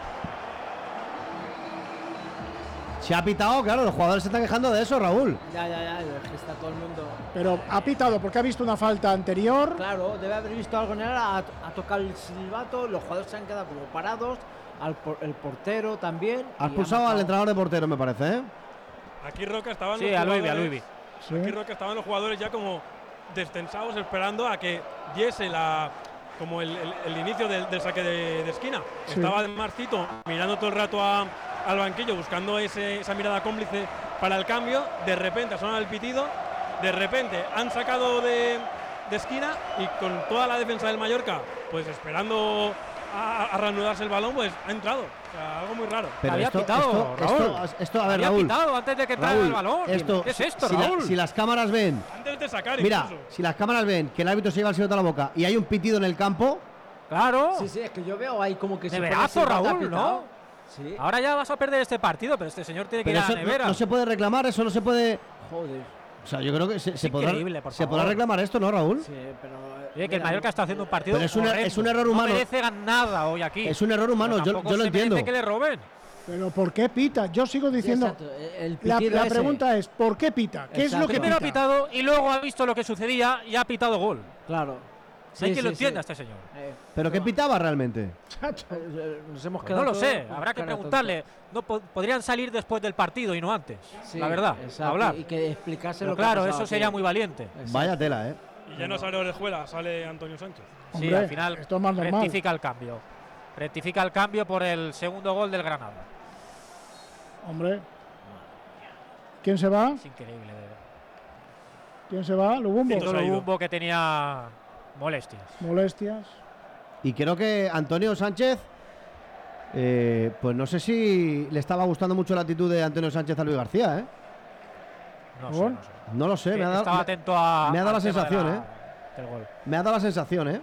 Se ha pitado, claro, los jugadores se están quejando de eso, Raúl. Ya, es que está todo el mundo. pero ha pitado porque ha visto una falta anterior. Claro, debe haber visto algo en él, ha tocado el silbato, los jugadores se han quedado como parados, el portero también. Ha expulsado al entrenador de portero, me parece, ¿eh? Aquí Roca estaban Sí, los a jugadores. Luivi. Sí. Aquí Roca estaban los jugadores ya como destensados, esperando a que diese como el inicio del saque de esquina. Sí. Estaba Marcito mirando todo el rato al banquillo, buscando esa mirada cómplice para el cambio. De repente ha sonado el pitido, de repente han sacado de esquina y con toda la defensa del Mallorca, pues esperando a reanudarse el balón, pues ha entrado. O sea, algo muy raro. Pero Había pitado, Raúl. esto, a ver, Había Raúl. pitado antes de que entrara Raúl, el balón. ¿Qué es esto, si Raúl? si las cámaras ven, Antes de sacar mira, incluso. si las cámaras ven que el árbitro se lleva el silbato a la boca y hay un pitido en el campo, Claro. Sí, es que yo veo ahí como que De se pone verazo, el silbato Raúl, apitado. ¿no? Sí. Ahora ya vas a perder este partido, pero este señor tiene que pero ir a eso la nevera. no se puede reclamar, eso no se puede. Joder. O sea, yo creo que se podrá, increíble, por se podrá favor. reclamar esto, ¿no, Raúl? Sí, pero. Oye, que el Mallorca está haciendo un partido. Pero es un error horrendo. humano. No merece nada hoy aquí. Es un error humano, Pero yo tampoco lo se entiendo. merece que le roben. Pero ¿por qué pita? Yo sigo diciendo. Exacto, el La pitido ese. pregunta es: ¿por qué pita? ¿Qué es lo que Primero ha pita? pitado y luego ha visto lo que sucedía y ha pitado gol. Claro. No hay quien lo entienda a este señor. ¿Pero qué pitaba realmente? Nos hemos Pues quedado no lo todos sé, con habrá que cara preguntarle. No podrían salir después del partido y no antes. Sí, la verdad, exacto, hablar. Y que explicase Pero lo que ha claro, pasado eso aquí. sería muy valiente. Exacto. Vaya tela, ¿eh? Y ya no sale Orejuela, sale Antonio Sánchez. Sí, Hombre, al final esto es más normal. rectifica el cambio. Rectifica el cambio por el segundo gol del Granada. Hombre. ¿Quién se va? Es increíble. de verdad. ¿Quién se va? Lubumbo. Tito se ha ido. Lubumbo que tenía molestias. Molestias. Y creo que Antonio Sánchez, pues no sé si le estaba gustando mucho la actitud de Antonio Sánchez a Luis García, ¿eh? No ¿Por? sé. No lo sé, Que me ha dado, estaba atento a. me ha dado al la tema de sensación, del gol. me ha dado la sensación, ¿eh?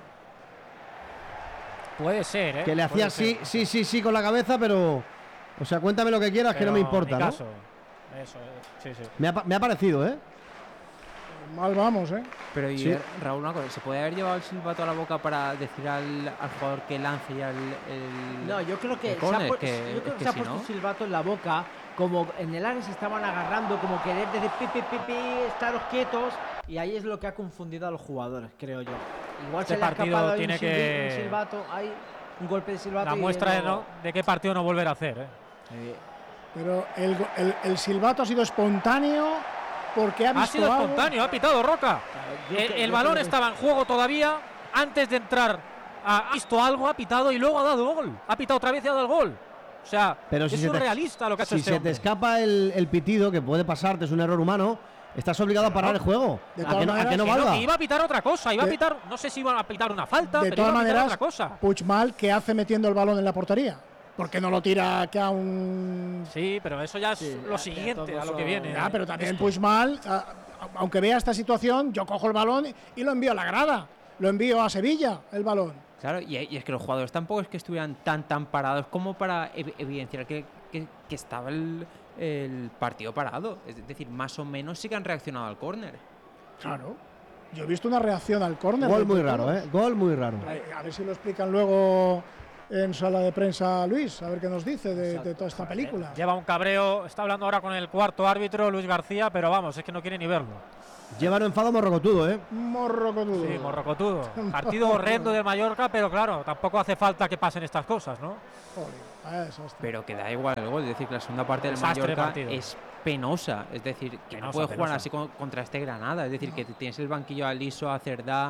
Puede ser, ¿eh? Que le hacía Puede sí, ser. sí con la cabeza, pero. O sea, cuéntame lo que quieras, que no me Pero importa, ni ¿no? caso. Eso, sí. Me ha parecido, ¿eh? Mal vamos, ¿eh? Pero y Sí. Raúl, una cosa, ¿se puede haber llevado el silbato a la boca para decir al jugador que lance ya el No, yo creo que el córner? se ha, Que- yo creo es que que se ha si puesto no- un silbato en la boca, como en el área se estaban agarrando, como querer decir pi, estaros quietos, y ahí es lo que ha confundido a los jugadores, creo yo. Igual Este se le ha partido escapado ahí tiene que- un silbato, hay un golpe de silbato. La y muestra de, no- de qué partido no volver a hacer, ¿eh? Pero el silbato ha sido espontáneo porque ha visto Ha sido algo. espontáneo, ha pitado Roca. yo El, creo- el yo balón creo que- estaba en juego todavía. Antes de entrar, ha visto algo, ha pitado y luego ha dado gol. Ha pitado otra vez y ha dado el gol. O sea, Pero es si se te- surrealista lo que ha hecho Si este se te hombre. escapa el pitido, que puede pasarte, es un error humano, estás obligado a parar el juego. De ¿A todas que no, a que maneras, no Que no, valga? que iba a pitar otra cosa. Iba a De- pitar, no sé si iba a pitar una falta, De pero todas iba a pitar maneras, otra cosa. Puigmal, ¿qué hace metiendo el balón en la portería? ¿Por qué no lo tira que a un. Sí, pero eso ya es Sí, lo ya siguiente, todos a lo que son- viene. Ya, pero también Esto. Puigmal, aunque vea esta situación, yo cojo el balón y lo envío a la grada. lo envío a Sevilla, el balón. Claro, y es que los jugadores tampoco es que estuvieran tan parados como para evidenciar que estaba el partido parado. Es decir, más o menos sí que han reaccionado al córner. Claro. Yo he visto una reacción al córner. Gol muy raro, ¿eh? Gol muy raro. A ver si lo explican luego en sala de prensa Luis, a ver qué nos dice de toda esta película. Lleva un cabreo, está hablando ahora con el cuarto árbitro, Luis García, pero vamos, es que no quiere ni verlo. Lleva un enfado morrocotudo, ¿eh? Morrocotudo. Sí, morrocotudo. Partido horrendo del Mallorca, pero claro, tampoco hace falta que pasen estas cosas, ¿no? Joder, pero que da igual el gol, es decir, que la segunda parte del Desastre Mallorca partido. es penosa, es decir, que no puede jugar así contra este Granada, es decir, que tienes el banquillo a Liso, a Cerdá,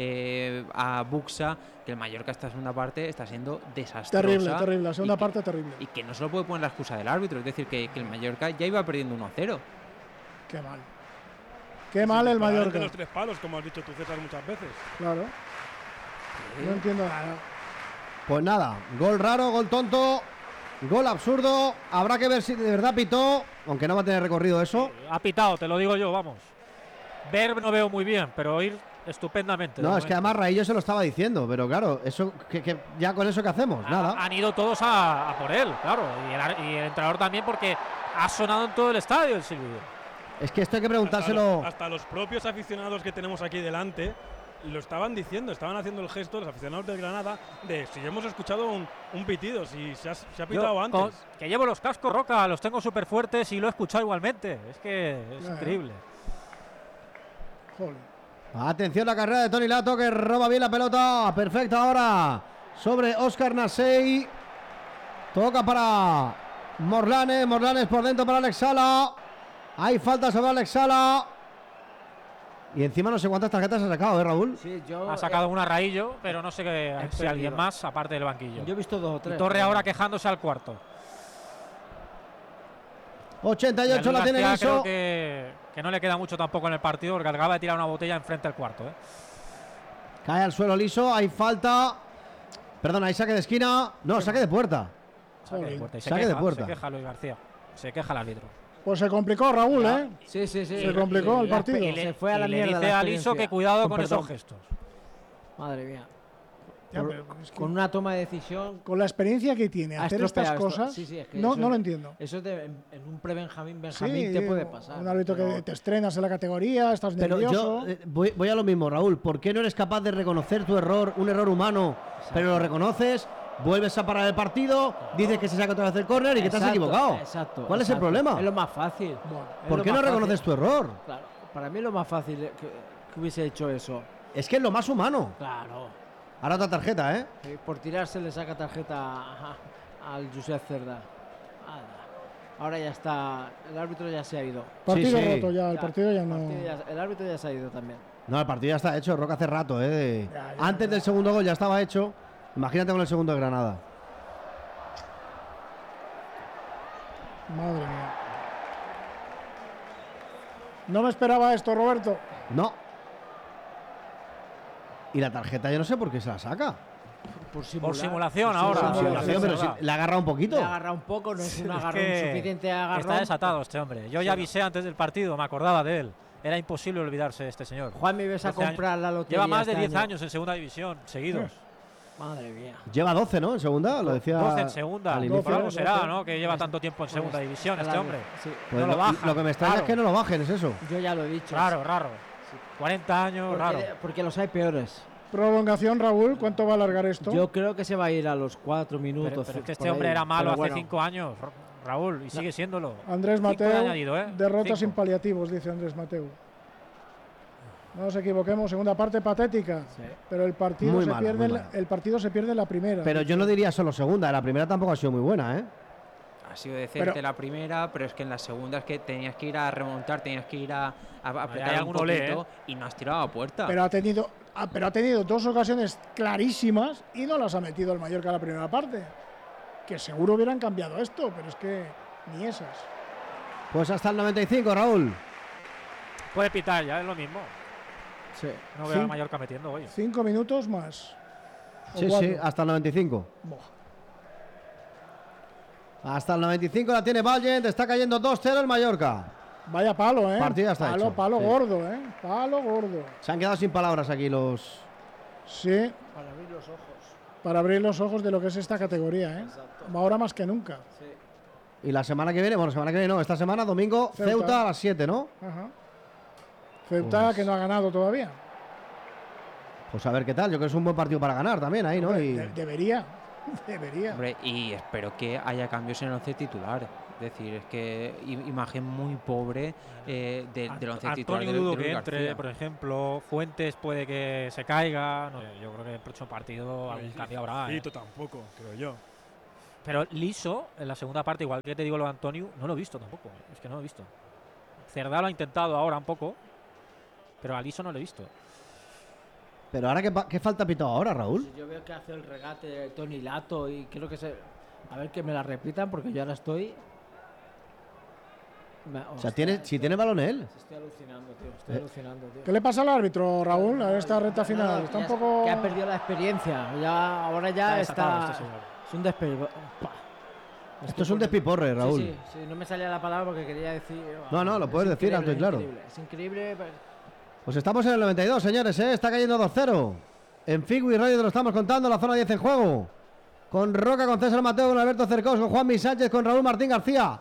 a Buxa, que el Mallorca esta segunda parte está siendo desastrosa. Terrible, la segunda parte terrible. Y que no se lo puede poner la excusa del árbitro, es decir, que el Mallorca ya iba perdiendo 1-0. Qué mal. Qué mal el Mallorca. De los 3 palos, como has dicho tú, César, muchas veces. Claro. No entiendo nada. Pues nada, gol raro, gol tonto, gol absurdo. Habrá que ver si de verdad pitó, aunque no va a tener recorrido eso. Ha pitado, te lo digo yo, vamos. Ver no veo muy bien, pero oír estupendamente. No, es que además Raillo se lo estaba diciendo, pero claro, eso que ya con eso ¿qué hacemos? Nada. Han ido todos a por él, claro, y el entrenador también, porque ha sonado en todo el estadio el silbido. Es que esto hay que preguntárselo. Hasta los propios aficionados que tenemos aquí delante lo estaban diciendo, estaban haciendo el gesto, los aficionados del Granada, de si hemos escuchado un pitido, si se ha pitado antes. Que llevo los cascos, Roca, los tengo súper fuertes y lo he escuchado igualmente. Es que es increíble. Joder. Atención la carrera de Toni Lato, que roba bien la pelota. Perfecta ahora sobre Óscar Nasei. Toca para Morlanes. Morlanes por dentro para Alex Sala. Hay falta sobre Alex Sala. Y encima no sé cuántas tarjetas ha sacado, Raúl. Sí, yo ha sacado una Raillo, pero no sé si alguien más, aparte del banquillo. Yo he visto 2 o 3. Y Torre ahora quejándose al cuarto. 88 la tiene Liso. Creo que no le queda mucho tampoco en el partido, porque acaba de tirar una botella enfrente al cuarto. Cae al suelo Liso, hay falta. Perdón, hay saque de esquina. No, saque de puerta. Saque de puerta. Saque de puerta. Se queja Luis García. Se queja el árbitro. Pues se complicó Raúl, ¿eh? Sí. Se complicó el partido. Se fue a la mierda. Le dice a Liso que cuidado con esos gestos. Madre mía. Ya, pero es que con una toma de decisión. Con la experiencia que tiene hacer estas cosas, es que no lo entiendo. Eso en un pre-Benjamín te puede pasar. Un árbitro que te estrenas en la categoría, estás nervioso. Pero yo voy a lo mismo, Raúl. ¿Por qué no eres capaz de reconocer tu error, un error humano, pero lo reconoces? Vuelves a parar el partido, dices que se saca otra vez el córner y que te has equivocado. Exacto. ¿Cuál es el problema? Es lo más fácil. ¿Por qué no reconoces tu error? Claro, para mí es lo más fácil que hubiese hecho eso. Es que es lo más humano. Claro. Ahora otra tarjeta, ¿eh? Por tirarse le saca tarjeta al Josep Cerdá. Ahora ya está, el árbitro ya se ha ido. Partido roto ya, el partido ya no. El árbitro ya se ha ido también. No, el partido ya está hecho, Roca hace rato, ¿eh? Antes del segundo gol ya estaba hecho. Imagínate con el segundo de Granada. Madre mía. No me esperaba esto, Roberto. No. Y la tarjeta yo no sé por qué se la saca. Por simulación ahora. Pero si le agarra un poquito. Le agarra un poco, no es un agarrón suficiente agarrón. Está desatado este hombre. Yo ya avisé antes del partido, me acordaba de él. Era imposible olvidarse de este señor. Juan, me ves a comprar la lotería. Lleva más de 10 años en segunda división, seguidos. Madre mía. Lleva 12, ¿no? En segunda, lo decía. 12 en segunda. Por algo será, ¿no? Que lleva tanto tiempo en segunda división este hombre. Sí. Pues no lo bajan. Lo que me extraña es que no lo bajen, es eso. Yo ya lo he dicho. Raro. 40 años, raro. Porque los hay peores. Prolongación, Raúl, ¿cuánto va a alargar esto? Yo creo que se va a ir a los 4 minutos. Pero es que este hombre era malo hace 5 años, Raúl, y sigue siéndolo. Andrés Mateu, añadido, derrota sin paliativos, dice Andrés Mateu. No nos equivoquemos, segunda parte patética, pero el partido se pierde en la primera. Pero yo no diría solo segunda, la primera tampoco ha sido muy buena, ¿eh? Ha sido decente la primera, pero es que en la segunda es que tenías que ir a remontar, tenías que ir a apretar un poquito y no has tirado a puerta. Pero ha tenido 2 ocasiones clarísimas y no las ha metido el Mallorca en la primera parte. Que seguro hubieran cambiado esto, pero es que ni esas. Pues hasta el 95, Raúl. Puede pitar ya, es lo mismo. Sí. No veo al Mallorca metiendo hoy. 5 minutos más. Sí, hasta el 95. Hasta el 95 la tiene Vallent, está cayendo 2-0 el Mallorca. Vaya palo, ¿eh? Partido está hecho. Palo gordo, ¿eh? Palo gordo. Se han quedado sin palabras aquí los Sí. Para abrir los ojos. Para abrir los ojos de lo que es esta categoría, ¿eh? Exacto. Ahora más que nunca. Sí. Y la semana que viene, bueno, semana que viene no, esta semana, domingo, Ceuta a las 7, ¿no? Ajá. Ceuta Pues- que no ha ganado todavía. Pues a ver qué tal. Yo creo que es un buen partido para ganar también ahí, ¿no? Hombre, Y debería. Debería. Hombre, y espero que haya cambios en el once titular. Es decir, es que imagen muy pobre del once titular. Antonio de dudo Luis que entre, García. por ejemplo. Fuentes puede que se caiga. No, yo creo que el próximo partido algún cambio habrá. Fito tampoco, creo yo. Pero Liso, en la segunda parte, igual que te digo lo de Antonio, no lo he visto tampoco. Es que no lo he visto. Cerdá lo ha intentado ahora un poco, pero a Liso no lo he visto. Pero ahora, ¿qué falta pitado ahora, Raúl? Si yo veo que hace el regate de Tony Lato y creo que se. A ver que me la repitan porque yo ahora estoy. O sea, si tiene balón él. Estoy alucinando, tío. Estoy alucinando, tío. ¿Qué le pasa al árbitro, Raúl, a esta recta final? Nada, Está un ya poco. Que ha perdido la experiencia. Ahora ya desatado está. este señor. Es un despegue. Esto es un despiporre, Raúl. Sí, no me salía la palabra porque quería decir. No, lo puedes decir alto y claro. Es increíble. Pues estamos en el 92, señores, ¿eh? Está cayendo 2-0. En Figui Radio te lo estamos contando, la zona 10 en juego. Con Roca, con César Mateo, con Alberto Cercós, con Juanmi Sánchez, con Raúl Martín García.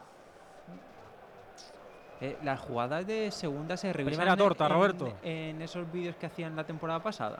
Las jugadas de segunda se revisan Primera torta, Roberto. en esos vídeos que hacían la temporada pasada.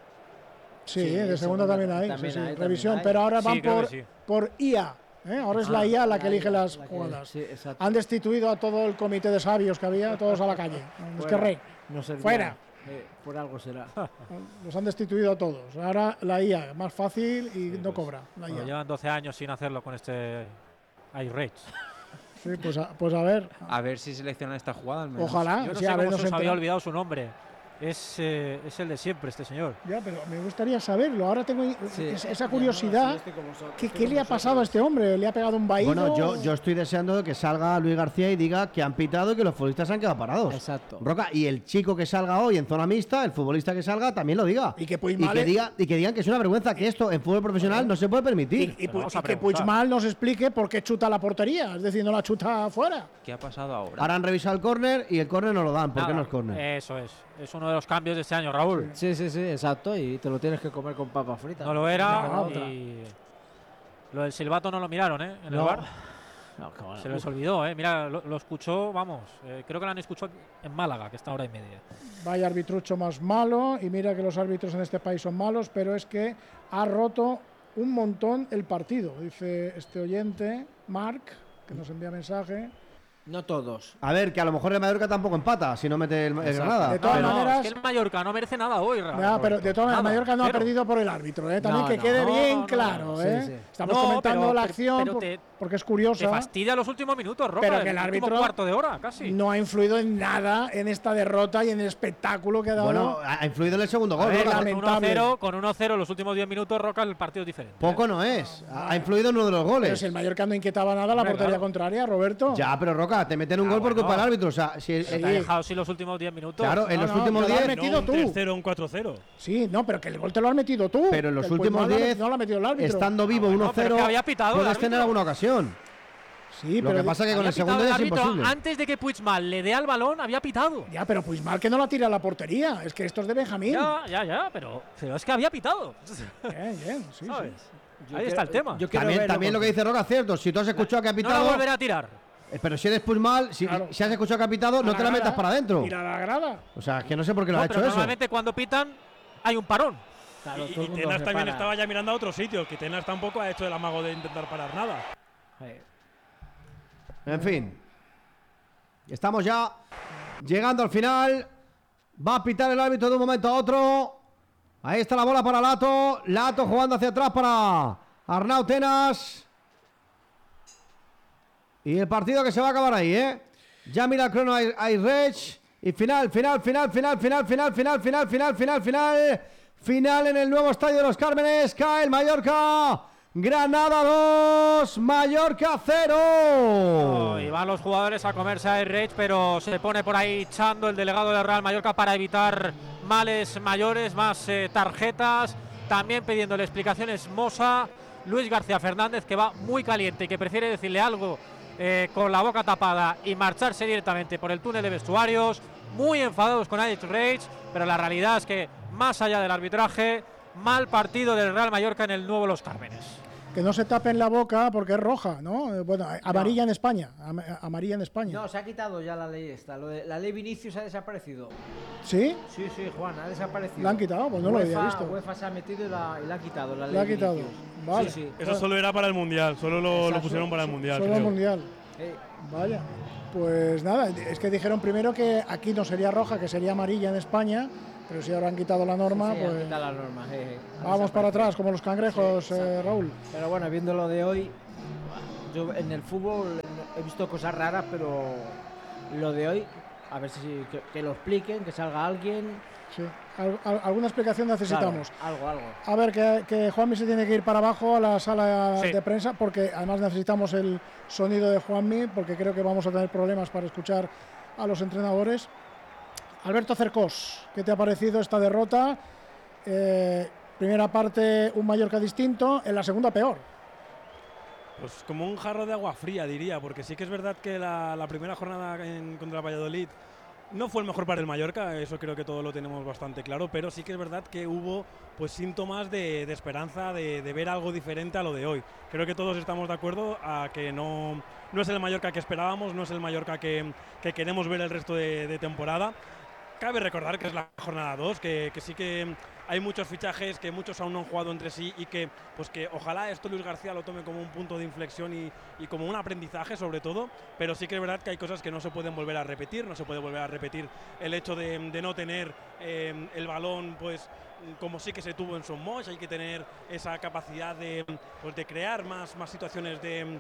Sí, Sí, de segunda también hay. también sí, sí, hay, revisión, también pero hay. ahora Sí, van creo que sí. por IA. ¿eh? Ahora es la IA la que elige las La que- jugadas. Sí, exacto. Han destituido a todo el comité de sabios que había, todos a la calle. Es que Fuera. rey. No servía. Fuera. Por algo será. Los han destituido a todos. Ahora la IA, más fácil y no cobra. La Bueno, IA. llevan 12 años sin hacerlo con este iRage. Sí, pues a ver. A ver si seleccionan esta jugada al menos. Ojalá. Yo no sí, sé a ver, cómo nos se os había entera- olvidado su nombre. Es el de siempre, este señor. Ya, pero me gustaría saberlo. Ahora tengo esa Ya, curiosidad. no, sí, estoy con vosotros, ¿Qué, estoy qué con le ha vosotros. pasado a este hombre? ¿Le ha pegado un vaído? Bueno, yo estoy deseando que salga Luis García y diga que han pitado y que los futbolistas se han quedado parados. Exacto. Roca, y el chico que salga hoy en zona mixta, el futbolista que salga, también lo diga. Y que Puigmal digan que es una vergüenza, que esto en fútbol profesional no se puede permitir. Y Vamos a que preguntar. Puigmal nos explique por qué chuta la portería. Es decir, no la chuta afuera. ¿Qué ha pasado ahora? Ahora han revisado el córner y el córner no lo dan. ¿Por qué Nada, no es córner? Eso es. Es uno de los cambios de este año, Raúl. Sí, exacto. Y te lo tienes que comer con papas fritas. No lo era. No, otra. Y lo del silbato no lo miraron, ¿eh? En el No. bar. No, qué bueno. Se les olvidó, ¿eh? Mira, lo escuchó, vamos. Creo que lo han escuchado en Málaga, que está a hora y media. Vaya arbitrucho más malo. Y mira que los árbitros en este país son malos, pero es que ha roto un montón el partido. Dice este oyente, Marc, que nos envía mensaje. No todos. A ver, que a lo mejor el Mallorca tampoco empata si no mete el Granada. De todas Pero maneras- es que el Mallorca no merece nada hoy, Raúl. Ya, pero de todas maneras, Nada, Mallorca no ha cero. perdido por el árbitro. También No, que no. quede bien No, claro. sí, sí. Estamos No, comentando pero- la pero- acción pero porque es Te curiosa. fastidia los últimos minutos, Roca. Pero que el último árbitro cuarto de hora, casi. No ha influido en nada en esta derrota y en el espectáculo que ha dado. Bueno, ha influido en el segundo A gol. ver, Roca. la- con lamentable. 1-0 los últimos 10 minutos, Roca, el partido es diferente. Poco no es. Ha influido en uno de los pero goles. si el Mallorca no inquietaba nada, la Hombre, portería claro. contraria, Roberto. Ya, pero Roca, te meten un gol por bueno. culpa del árbitro. O sea, si, Se te ha dejado así los últimos 10 minutos. claro, en No, los no, últimos pero lo has 10. metido No, tú. un 3-0, un 4-0. Sí, no, pero que el gol te lo has metido tú. Pero en los Que el últimos Puigmal 10, no lo ha metido el árbitro. estando vivo bueno, 1-0, pero que había pitado el puedes árbitro. tener alguna ocasión. Sí, Lo pero que pasa es que con Había el pitado segundo ya es árbitro imposible. Antes de que Puigmal le dé al balón, había pitado. Ya, pero Puigmal que no la tira a la portería. Es que esto es de Benjamín. Ya, pero es que había pitado. Bien, sí, ¿Sabes? sí. Ahí está el tema. Yo quiero También, verlo también lo que porque- dice Roca es cierto. Si tú has escuchado que ha No la pitado. volverá a tirar. Pero si eres Puigmal, si Claro. has escuchado que ha pitado, A no la te la grada, metas para adentro. Tira a la grada. O sea, es que no sé por qué lo No, ha pero hecho eso. normalmente cuando pitan hay un parón. Claro, Y todo el mundo Tenas se también para. estaba ya mirando a otro sitio, que Tenas tampoco ha hecho el amago de intentar parar nada. En fin. Estamos ya llegando al final. Va a pitar el árbitro de un momento a otro. Ahí está la bola para Lato. Lato jugando hacia atrás para Arnau Tenas. Y el partido que se va a acabar ahí, ¿eh? Ya mira el crono Airrech. Y final en el nuevo estadio de los Cármenes. Cae el Mallorca. Granada 2, Mallorca 0. Y van los jugadores a comerse a Rage, pero se pone por ahí Chando, el delegado del Real Mallorca, para evitar males mayores, más tarjetas. También pidiéndole explicaciones Mosa. Luis García Fernández, que va muy caliente y que prefiere decirle algo con la boca tapada y marcharse directamente por el túnel de vestuarios. Muy enfadados con Alex Rage, pero la realidad es que más allá del arbitraje, mal partido del Real Mallorca en el nuevo Los Cármenes. Que no se tapen la boca porque es roja, ¿no? Bueno, amarilla en España. Amarilla en España. No, se ha quitado ya la ley esta. La ley Vinicius ha desaparecido. ¿Sí? Sí, Juan, ha desaparecido. ¿La han quitado? Pues no lo había visto. UEFA se ha metido y la ha quitado. La ha quitado. Vale. Sí. Eso solo era para el Mundial, solo lo pusieron para el Mundial. Solo el Mundial. Vaya. Pues nada, es que dijeron primero que aquí no sería roja, que sería amarilla en España. Pero si ahora han quitado la norma, pues. Han quitado la norma, vamos para atrás, como los cangrejos, Raúl. Pero bueno, viendo lo de hoy, yo en el fútbol he visto cosas raras, pero lo de hoy, a ver si que lo expliquen, que salga alguien. Sí, alguna explicación necesitamos. Claro, algo. A ver, que Juanmi se tiene que ir para abajo a la sala de prensa, porque además necesitamos el sonido de Juanmi, porque creo que vamos a tener problemas para escuchar a los entrenadores. Alberto Cercós, ¿qué te ha parecido esta derrota? Primera parte un Mallorca distinto, en la segunda peor. Pues como un jarro de agua fría, diría, porque sí que es verdad que la primera jornada contra el Valladolid no fue el mejor para el Mallorca, eso creo que todos lo tenemos bastante claro, pero sí que es verdad que hubo pues síntomas de esperanza, de ver algo diferente a lo de hoy. Creo que todos estamos de acuerdo a que no es el Mallorca que esperábamos, no es el Mallorca que queremos ver el resto de temporada. Cabe recordar que es la jornada 2, que sí que hay muchos fichajes, que muchos aún no han jugado entre sí y que ojalá esto Luis García lo tome como un punto de inflexión y como un aprendizaje sobre todo, pero sí que es verdad que hay cosas que no se pueden volver a repetir, no se puede volver a repetir el hecho de no tener el balón pues como sí que se tuvo en Son Moix. Hay que tener esa capacidad de crear más situaciones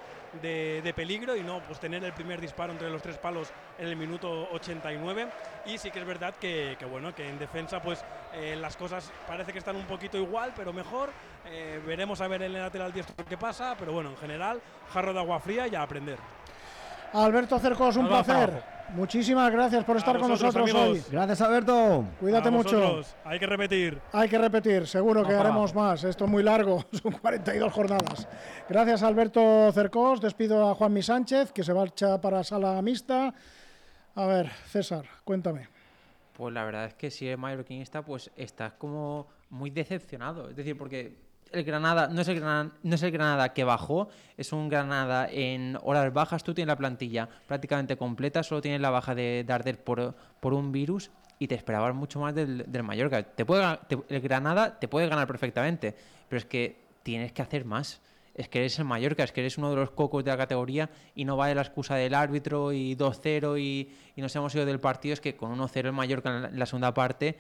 de peligro y no pues tener el primer disparo entre los 3 palos en el minuto 89. Y sí que es verdad que en defensa pues las cosas parece que están un poquito igual, pero mejor. Veremos a ver en el lateral diestro qué pasa, pero bueno, en general, jarro de agua fría y a aprender. Alberto Cercós, un placer. Muchísimas gracias por estar con nosotros hoy. Gracias, Alberto. Cuídate mucho. Hay que repetir. Hay que repetir, seguro que haremos más. Esto es muy largo, son 42 jornadas. Gracias, Alberto Cercós. Despido a Juanmi Sánchez, que se marcha para sala mixta. A ver, César, cuéntame. Pues la verdad es que si eres mallorquinista, pues estás como muy decepcionado. Es decir, porque el Granada no es el Granada que bajó, es un Granada en horas bajas. Tú tienes la plantilla prácticamente completa, solo tienes la baja de Darder por un virus y te esperabas mucho más del Mallorca. El Granada te puede ganar perfectamente, pero es que tienes que hacer más. Es que eres el Mallorca, es que eres uno de los cocos de la categoría y no vale la excusa del árbitro y 2-0 y nos hemos ido del partido. Es que con 1-0 el Mallorca en la segunda parte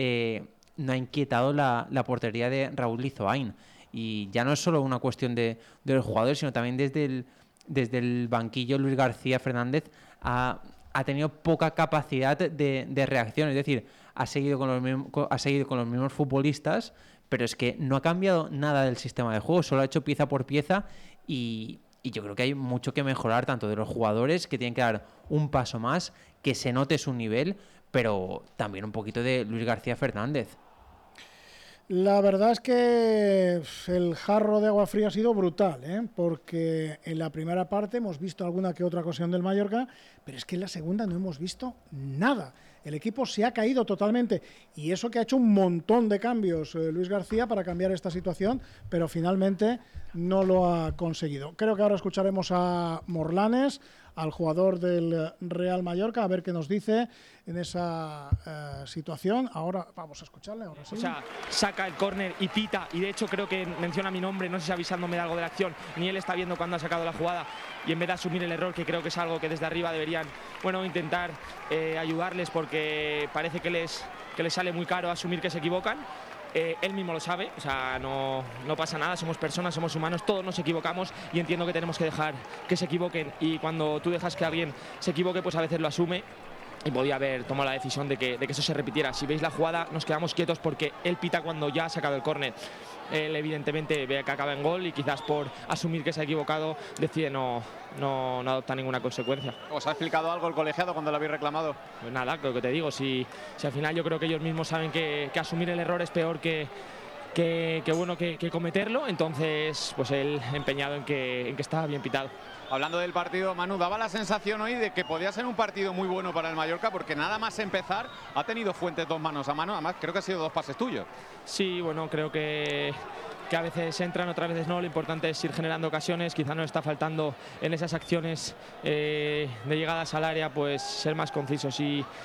no ha inquietado la portería de Raúl Lizoain. Y ya no es solo una cuestión de los jugadores, sino también desde el banquillo Luis García Fernández ha tenido poca capacidad de reacción. Es decir, ha seguido con los mismos futbolistas, pero es que no ha cambiado nada del sistema de juego, solo ha hecho pieza por pieza y yo creo que hay mucho que mejorar, tanto de los jugadores, que tienen que dar un paso más, que se note su nivel, pero también un poquito de Luis García Fernández. La verdad es que el jarro de agua fría ha sido brutal, porque en la primera parte hemos visto alguna que otra ocasión del Mallorca, pero es que en la segunda no hemos visto nada. El equipo se ha caído totalmente y eso que ha hecho un montón de cambios Luis García para cambiar esta situación, pero finalmente no lo ha conseguido. Creo que ahora escucharemos a Morlanes, al jugador del Real Mallorca, a ver qué nos dice en esa situación. Ahora vamos a escucharle, ahora sí. O sea, saca el córner y pita, y de hecho creo que menciona mi nombre, no sé si avisándome de algo de la acción, ni él está viendo cuando ha sacado la jugada, y en vez de asumir el error, que creo que es algo que desde arriba deberían, intentar ayudarles, porque parece que les sale muy caro asumir que se equivocan. Él mismo lo sabe, o sea, no pasa nada, somos personas, somos humanos, todos nos equivocamos y entiendo que tenemos que dejar que se equivoquen, y cuando tú dejas que alguien se equivoque, pues a veces lo asume, y podía haber tomado la decisión de que eso se repitiera. Si veis la jugada, nos quedamos quietos porque él pita cuando ya ha sacado el córner. Él evidentemente ve que acaba en gol y quizás por asumir que se ha equivocado decide no adopta ninguna consecuencia. ¿Os ha explicado algo el colegiado cuando lo habéis reclamado? Pues nada, creo que te digo, si al final yo creo que ellos mismos saben que asumir el error es peor que que cometerlo. Entonces, pues él empeñado en que estaba bien pitado. Hablando del partido, Manu, daba la sensación hoy de que podía ser un partido muy bueno para el Mallorca, porque nada más empezar ha tenido Fuentes 2 manos a mano, además creo que ha sido 2 pases tuyos. Sí, bueno, creo que a veces entran, otras veces no. Lo importante es ir generando ocasiones. Quizá nos está faltando en esas acciones de llegadas al área, pues ser más concisos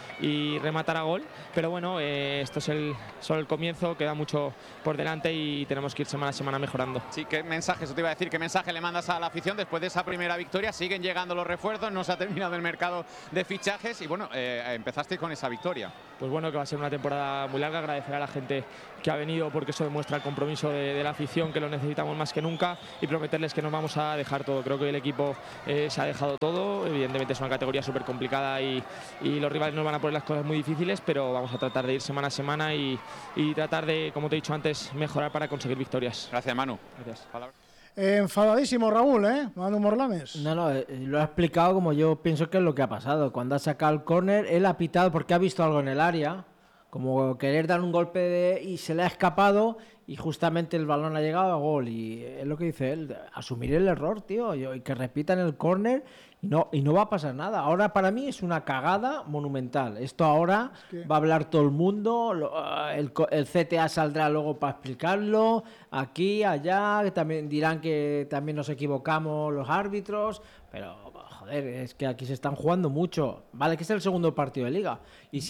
y rematar a gol. Pero bueno, esto es solo el comienzo, queda mucho por delante y tenemos que ir semana a semana mejorando. Sí, ¿qué mensaje, eso te iba a decir, qué mensaje le mandas a la afición después de esa primera victoria? Siguen llegando los refuerzos, no se ha terminado el mercado de fichajes y bueno, empezasteis con esa victoria. Pues bueno, que va a ser una temporada muy larga. Agradecer a la gente que ha venido, porque eso demuestra el compromiso de la afición, que lo necesitamos más que nunca, y prometerles que nos vamos a dejar todo. Creo que el equipo se ha dejado todo. Evidentemente es una categoría súper complicada y los rivales nos van a poner las cosas muy difíciles, pero vamos a tratar de ir semana a semana y tratar de, como te he dicho antes, mejorar para conseguir victorias. Gracias, Manu. Gracias. Enfadadísimo Raúl, Manu Morlanes. No, lo ha explicado como yo pienso que es lo que ha pasado. Cuando ha sacado el córner, él ha pitado porque ha visto algo en el área, como querer dar un golpe y se le ha escapado y justamente el balón ha llegado a gol. Y es lo que dice él, asumir el error, tío, y que repitan el córner y no va a pasar nada. Ahora para mí es una cagada monumental. Esto ahora va a hablar todo el mundo, el CTA saldrá luego para explicarlo, aquí, allá, que también dirán que también nos equivocamos los árbitros, pero joder, es que aquí se están jugando mucho. Vale, que es el segundo partido de liga. Y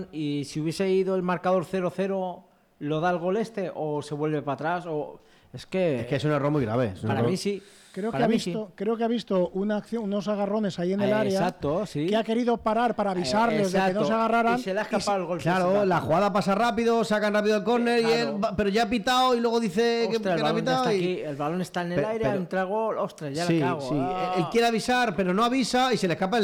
si hubiese ido el marcador 0-0, ¿lo da el gol o se vuelve para atrás? Es que es un error muy grave. Para mí sí. Creo que ha visto una acción, unos agarrones ahí en el área. Exacto, sí. Que ha querido parar para avisarles de que no se agarraran. Y se le ha escapado el gol. Claro, la jugada pasa rápido, sacan rápido el córner, pero ya ha pitado y luego dice que no ha pitado. El balón está en el aire, entra gol, ostras, ya la cago. Sí. Él quiere avisar, pero no avisa y se le escapa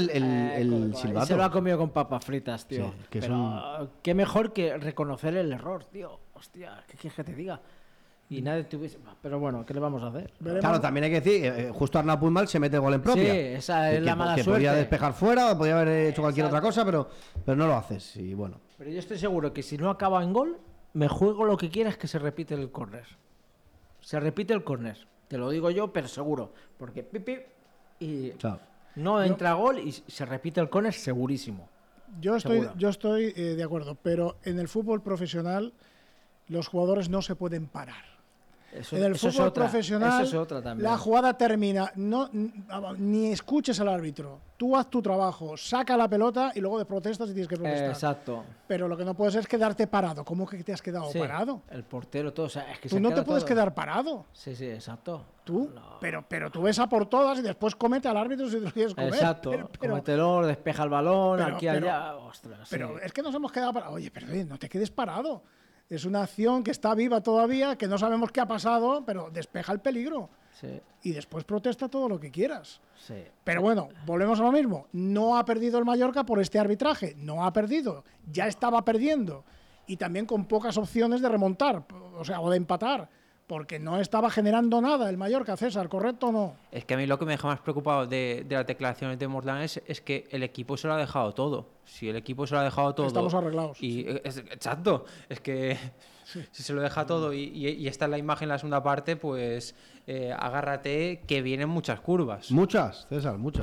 el silbato. Se lo ha comido con papas fritas, tío. Sí, qué mejor que reconocer el error, tío. Hostia, ¿qué quieres que te diga? Y nadie tuviese. Pero bueno, ¿qué le vamos a hacer? Claro, también hay que decir, justo Arnau Puigmal se mete gol en propia. Sí, esa es la mala suerte. Podía despejar fuera, o podía haber hecho cualquier otra cosa, pero no lo haces. Y bueno. Pero yo estoy seguro que si no acaba en gol, me juego lo que quieras que se repite el córner. Se repite el córner. Te lo digo yo, pero seguro. Porque y no entra gol y se repite el córner segurísimo. Yo estoy de acuerdo, pero en el fútbol profesional los jugadores no se pueden parar. En el fútbol profesional la jugada termina, ni escuches al árbitro, tú haz tu trabajo, saca la pelota y luego de protestas y tienes que protestar. Exacto. Pero lo que no puedes es quedarte parado. ¿Cómo que te has quedado parado? El portero, todo. O sea, es que tú no te puedes quedar parado. Sí, exacto. Tú, pero tú ves a por todas y después comete al árbitro si te lo quieres comer. Exacto. Cómetelo, despeja el balón, aquí, allá. Ostras, pero es que nos hemos quedado parados. Oye, pero no te quedes parado. Es una acción que está viva todavía, que no sabemos qué ha pasado, pero despeja el peligro. Sí. Y después protesta todo lo que quieras. Sí. Pero bueno, volvemos a lo mismo. No ha perdido el Mallorca por este arbitraje. No ha perdido. Ya estaba perdiendo. Y también con pocas opciones de remontar, o de empatar. Porque no estaba generando nada el Mallorca, César, ¿correcto o no? Es que a mí lo que me deja más preocupado de las declaraciones de Morlán es que el equipo se lo ha dejado todo. Si el equipo se lo ha dejado todo... Estamos arreglados. Exacto. Es que si se lo deja todo y esta es la imagen en la segunda parte, pues agárrate que vienen muchas curvas. Muchas, César, muchas.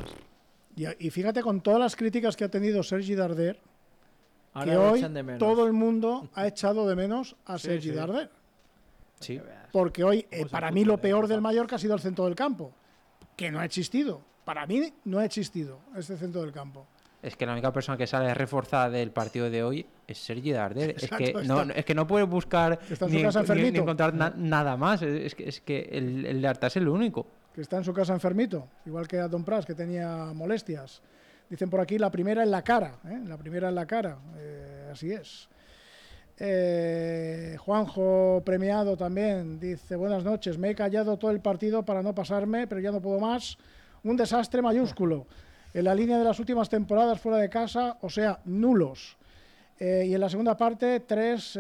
Y fíjate con todas las críticas que ha tenido Sergi Darder, que hoy todo el mundo ha echado de menos a Sergi Darder. Sí. Porque hoy, para mí, lo peor del Mallorca ha sido el centro del campo, que no ha existido. Para mí, no ha existido este centro del campo. Es que la única persona que sale reforzada del partido de hoy es Sergi Darder. Exacto, es que no puedes buscar ni encontrar nada más. Es que el de Arta es el único. Que está en su casa enfermito, igual que a Don Pras, que tenía molestias. Dicen por aquí, la primera en la cara. La primera en la cara. Así es. Juanjo Premiado también dice: buenas noches, me he callado todo el partido para no pasarme, pero ya no puedo más. Un desastre mayúsculo en la línea de las últimas temporadas fuera de casa, o sea, nulos. Y en la segunda parte 3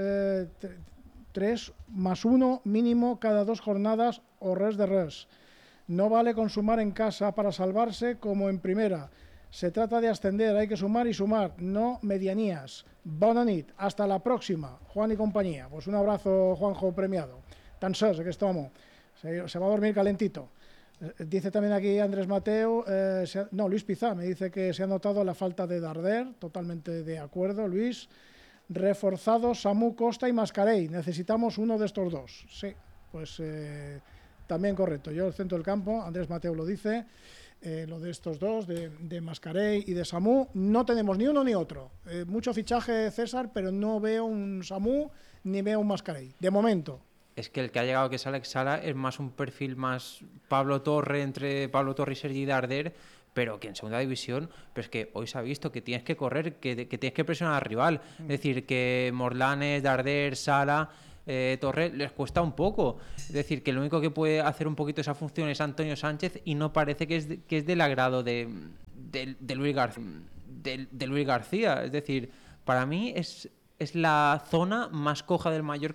más 1 mínimo cada 2 jornadas o res de res. No vale con sumar en casa para salvarse como en primera. Se trata de ascender, hay que sumar y sumar, no medianías. Bona nit, hasta la próxima, Juan y compañía. Pues un abrazo, Juanjo premiado. Tan sos, que estamos. Se va a dormir calentito. Dice también aquí Andrés Mateo, Luis Pizá me dice que se ha notado la falta de Darder, totalmente de acuerdo, Luis. Reforzado Samu, Costa y Mascarell, necesitamos uno de estos dos. Sí, pues también correcto. Yo el centro del campo, Andrés Mateo lo dice, lo de estos dos, de Mascarell y de Samu, no tenemos ni uno ni otro. Mucho fichaje, César, pero no veo un Samu ni veo un Mascarell, de momento. Es que el que ha llegado, que es Alex Sala, es más un perfil más Pablo Torre, entre Pablo Torre y Sergi Darder, pero que en segunda división, pero es que hoy se ha visto que tienes que correr, que tienes que presionar al rival. Es decir, que Morlanes, Darder, Sala, Torre les cuesta un poco. Es decir, que lo único que puede hacer un poquito esa función es Antonio Sánchez y no parece que es del agrado de Luis García. Es decir, para mí es la zona más coja del Mallorca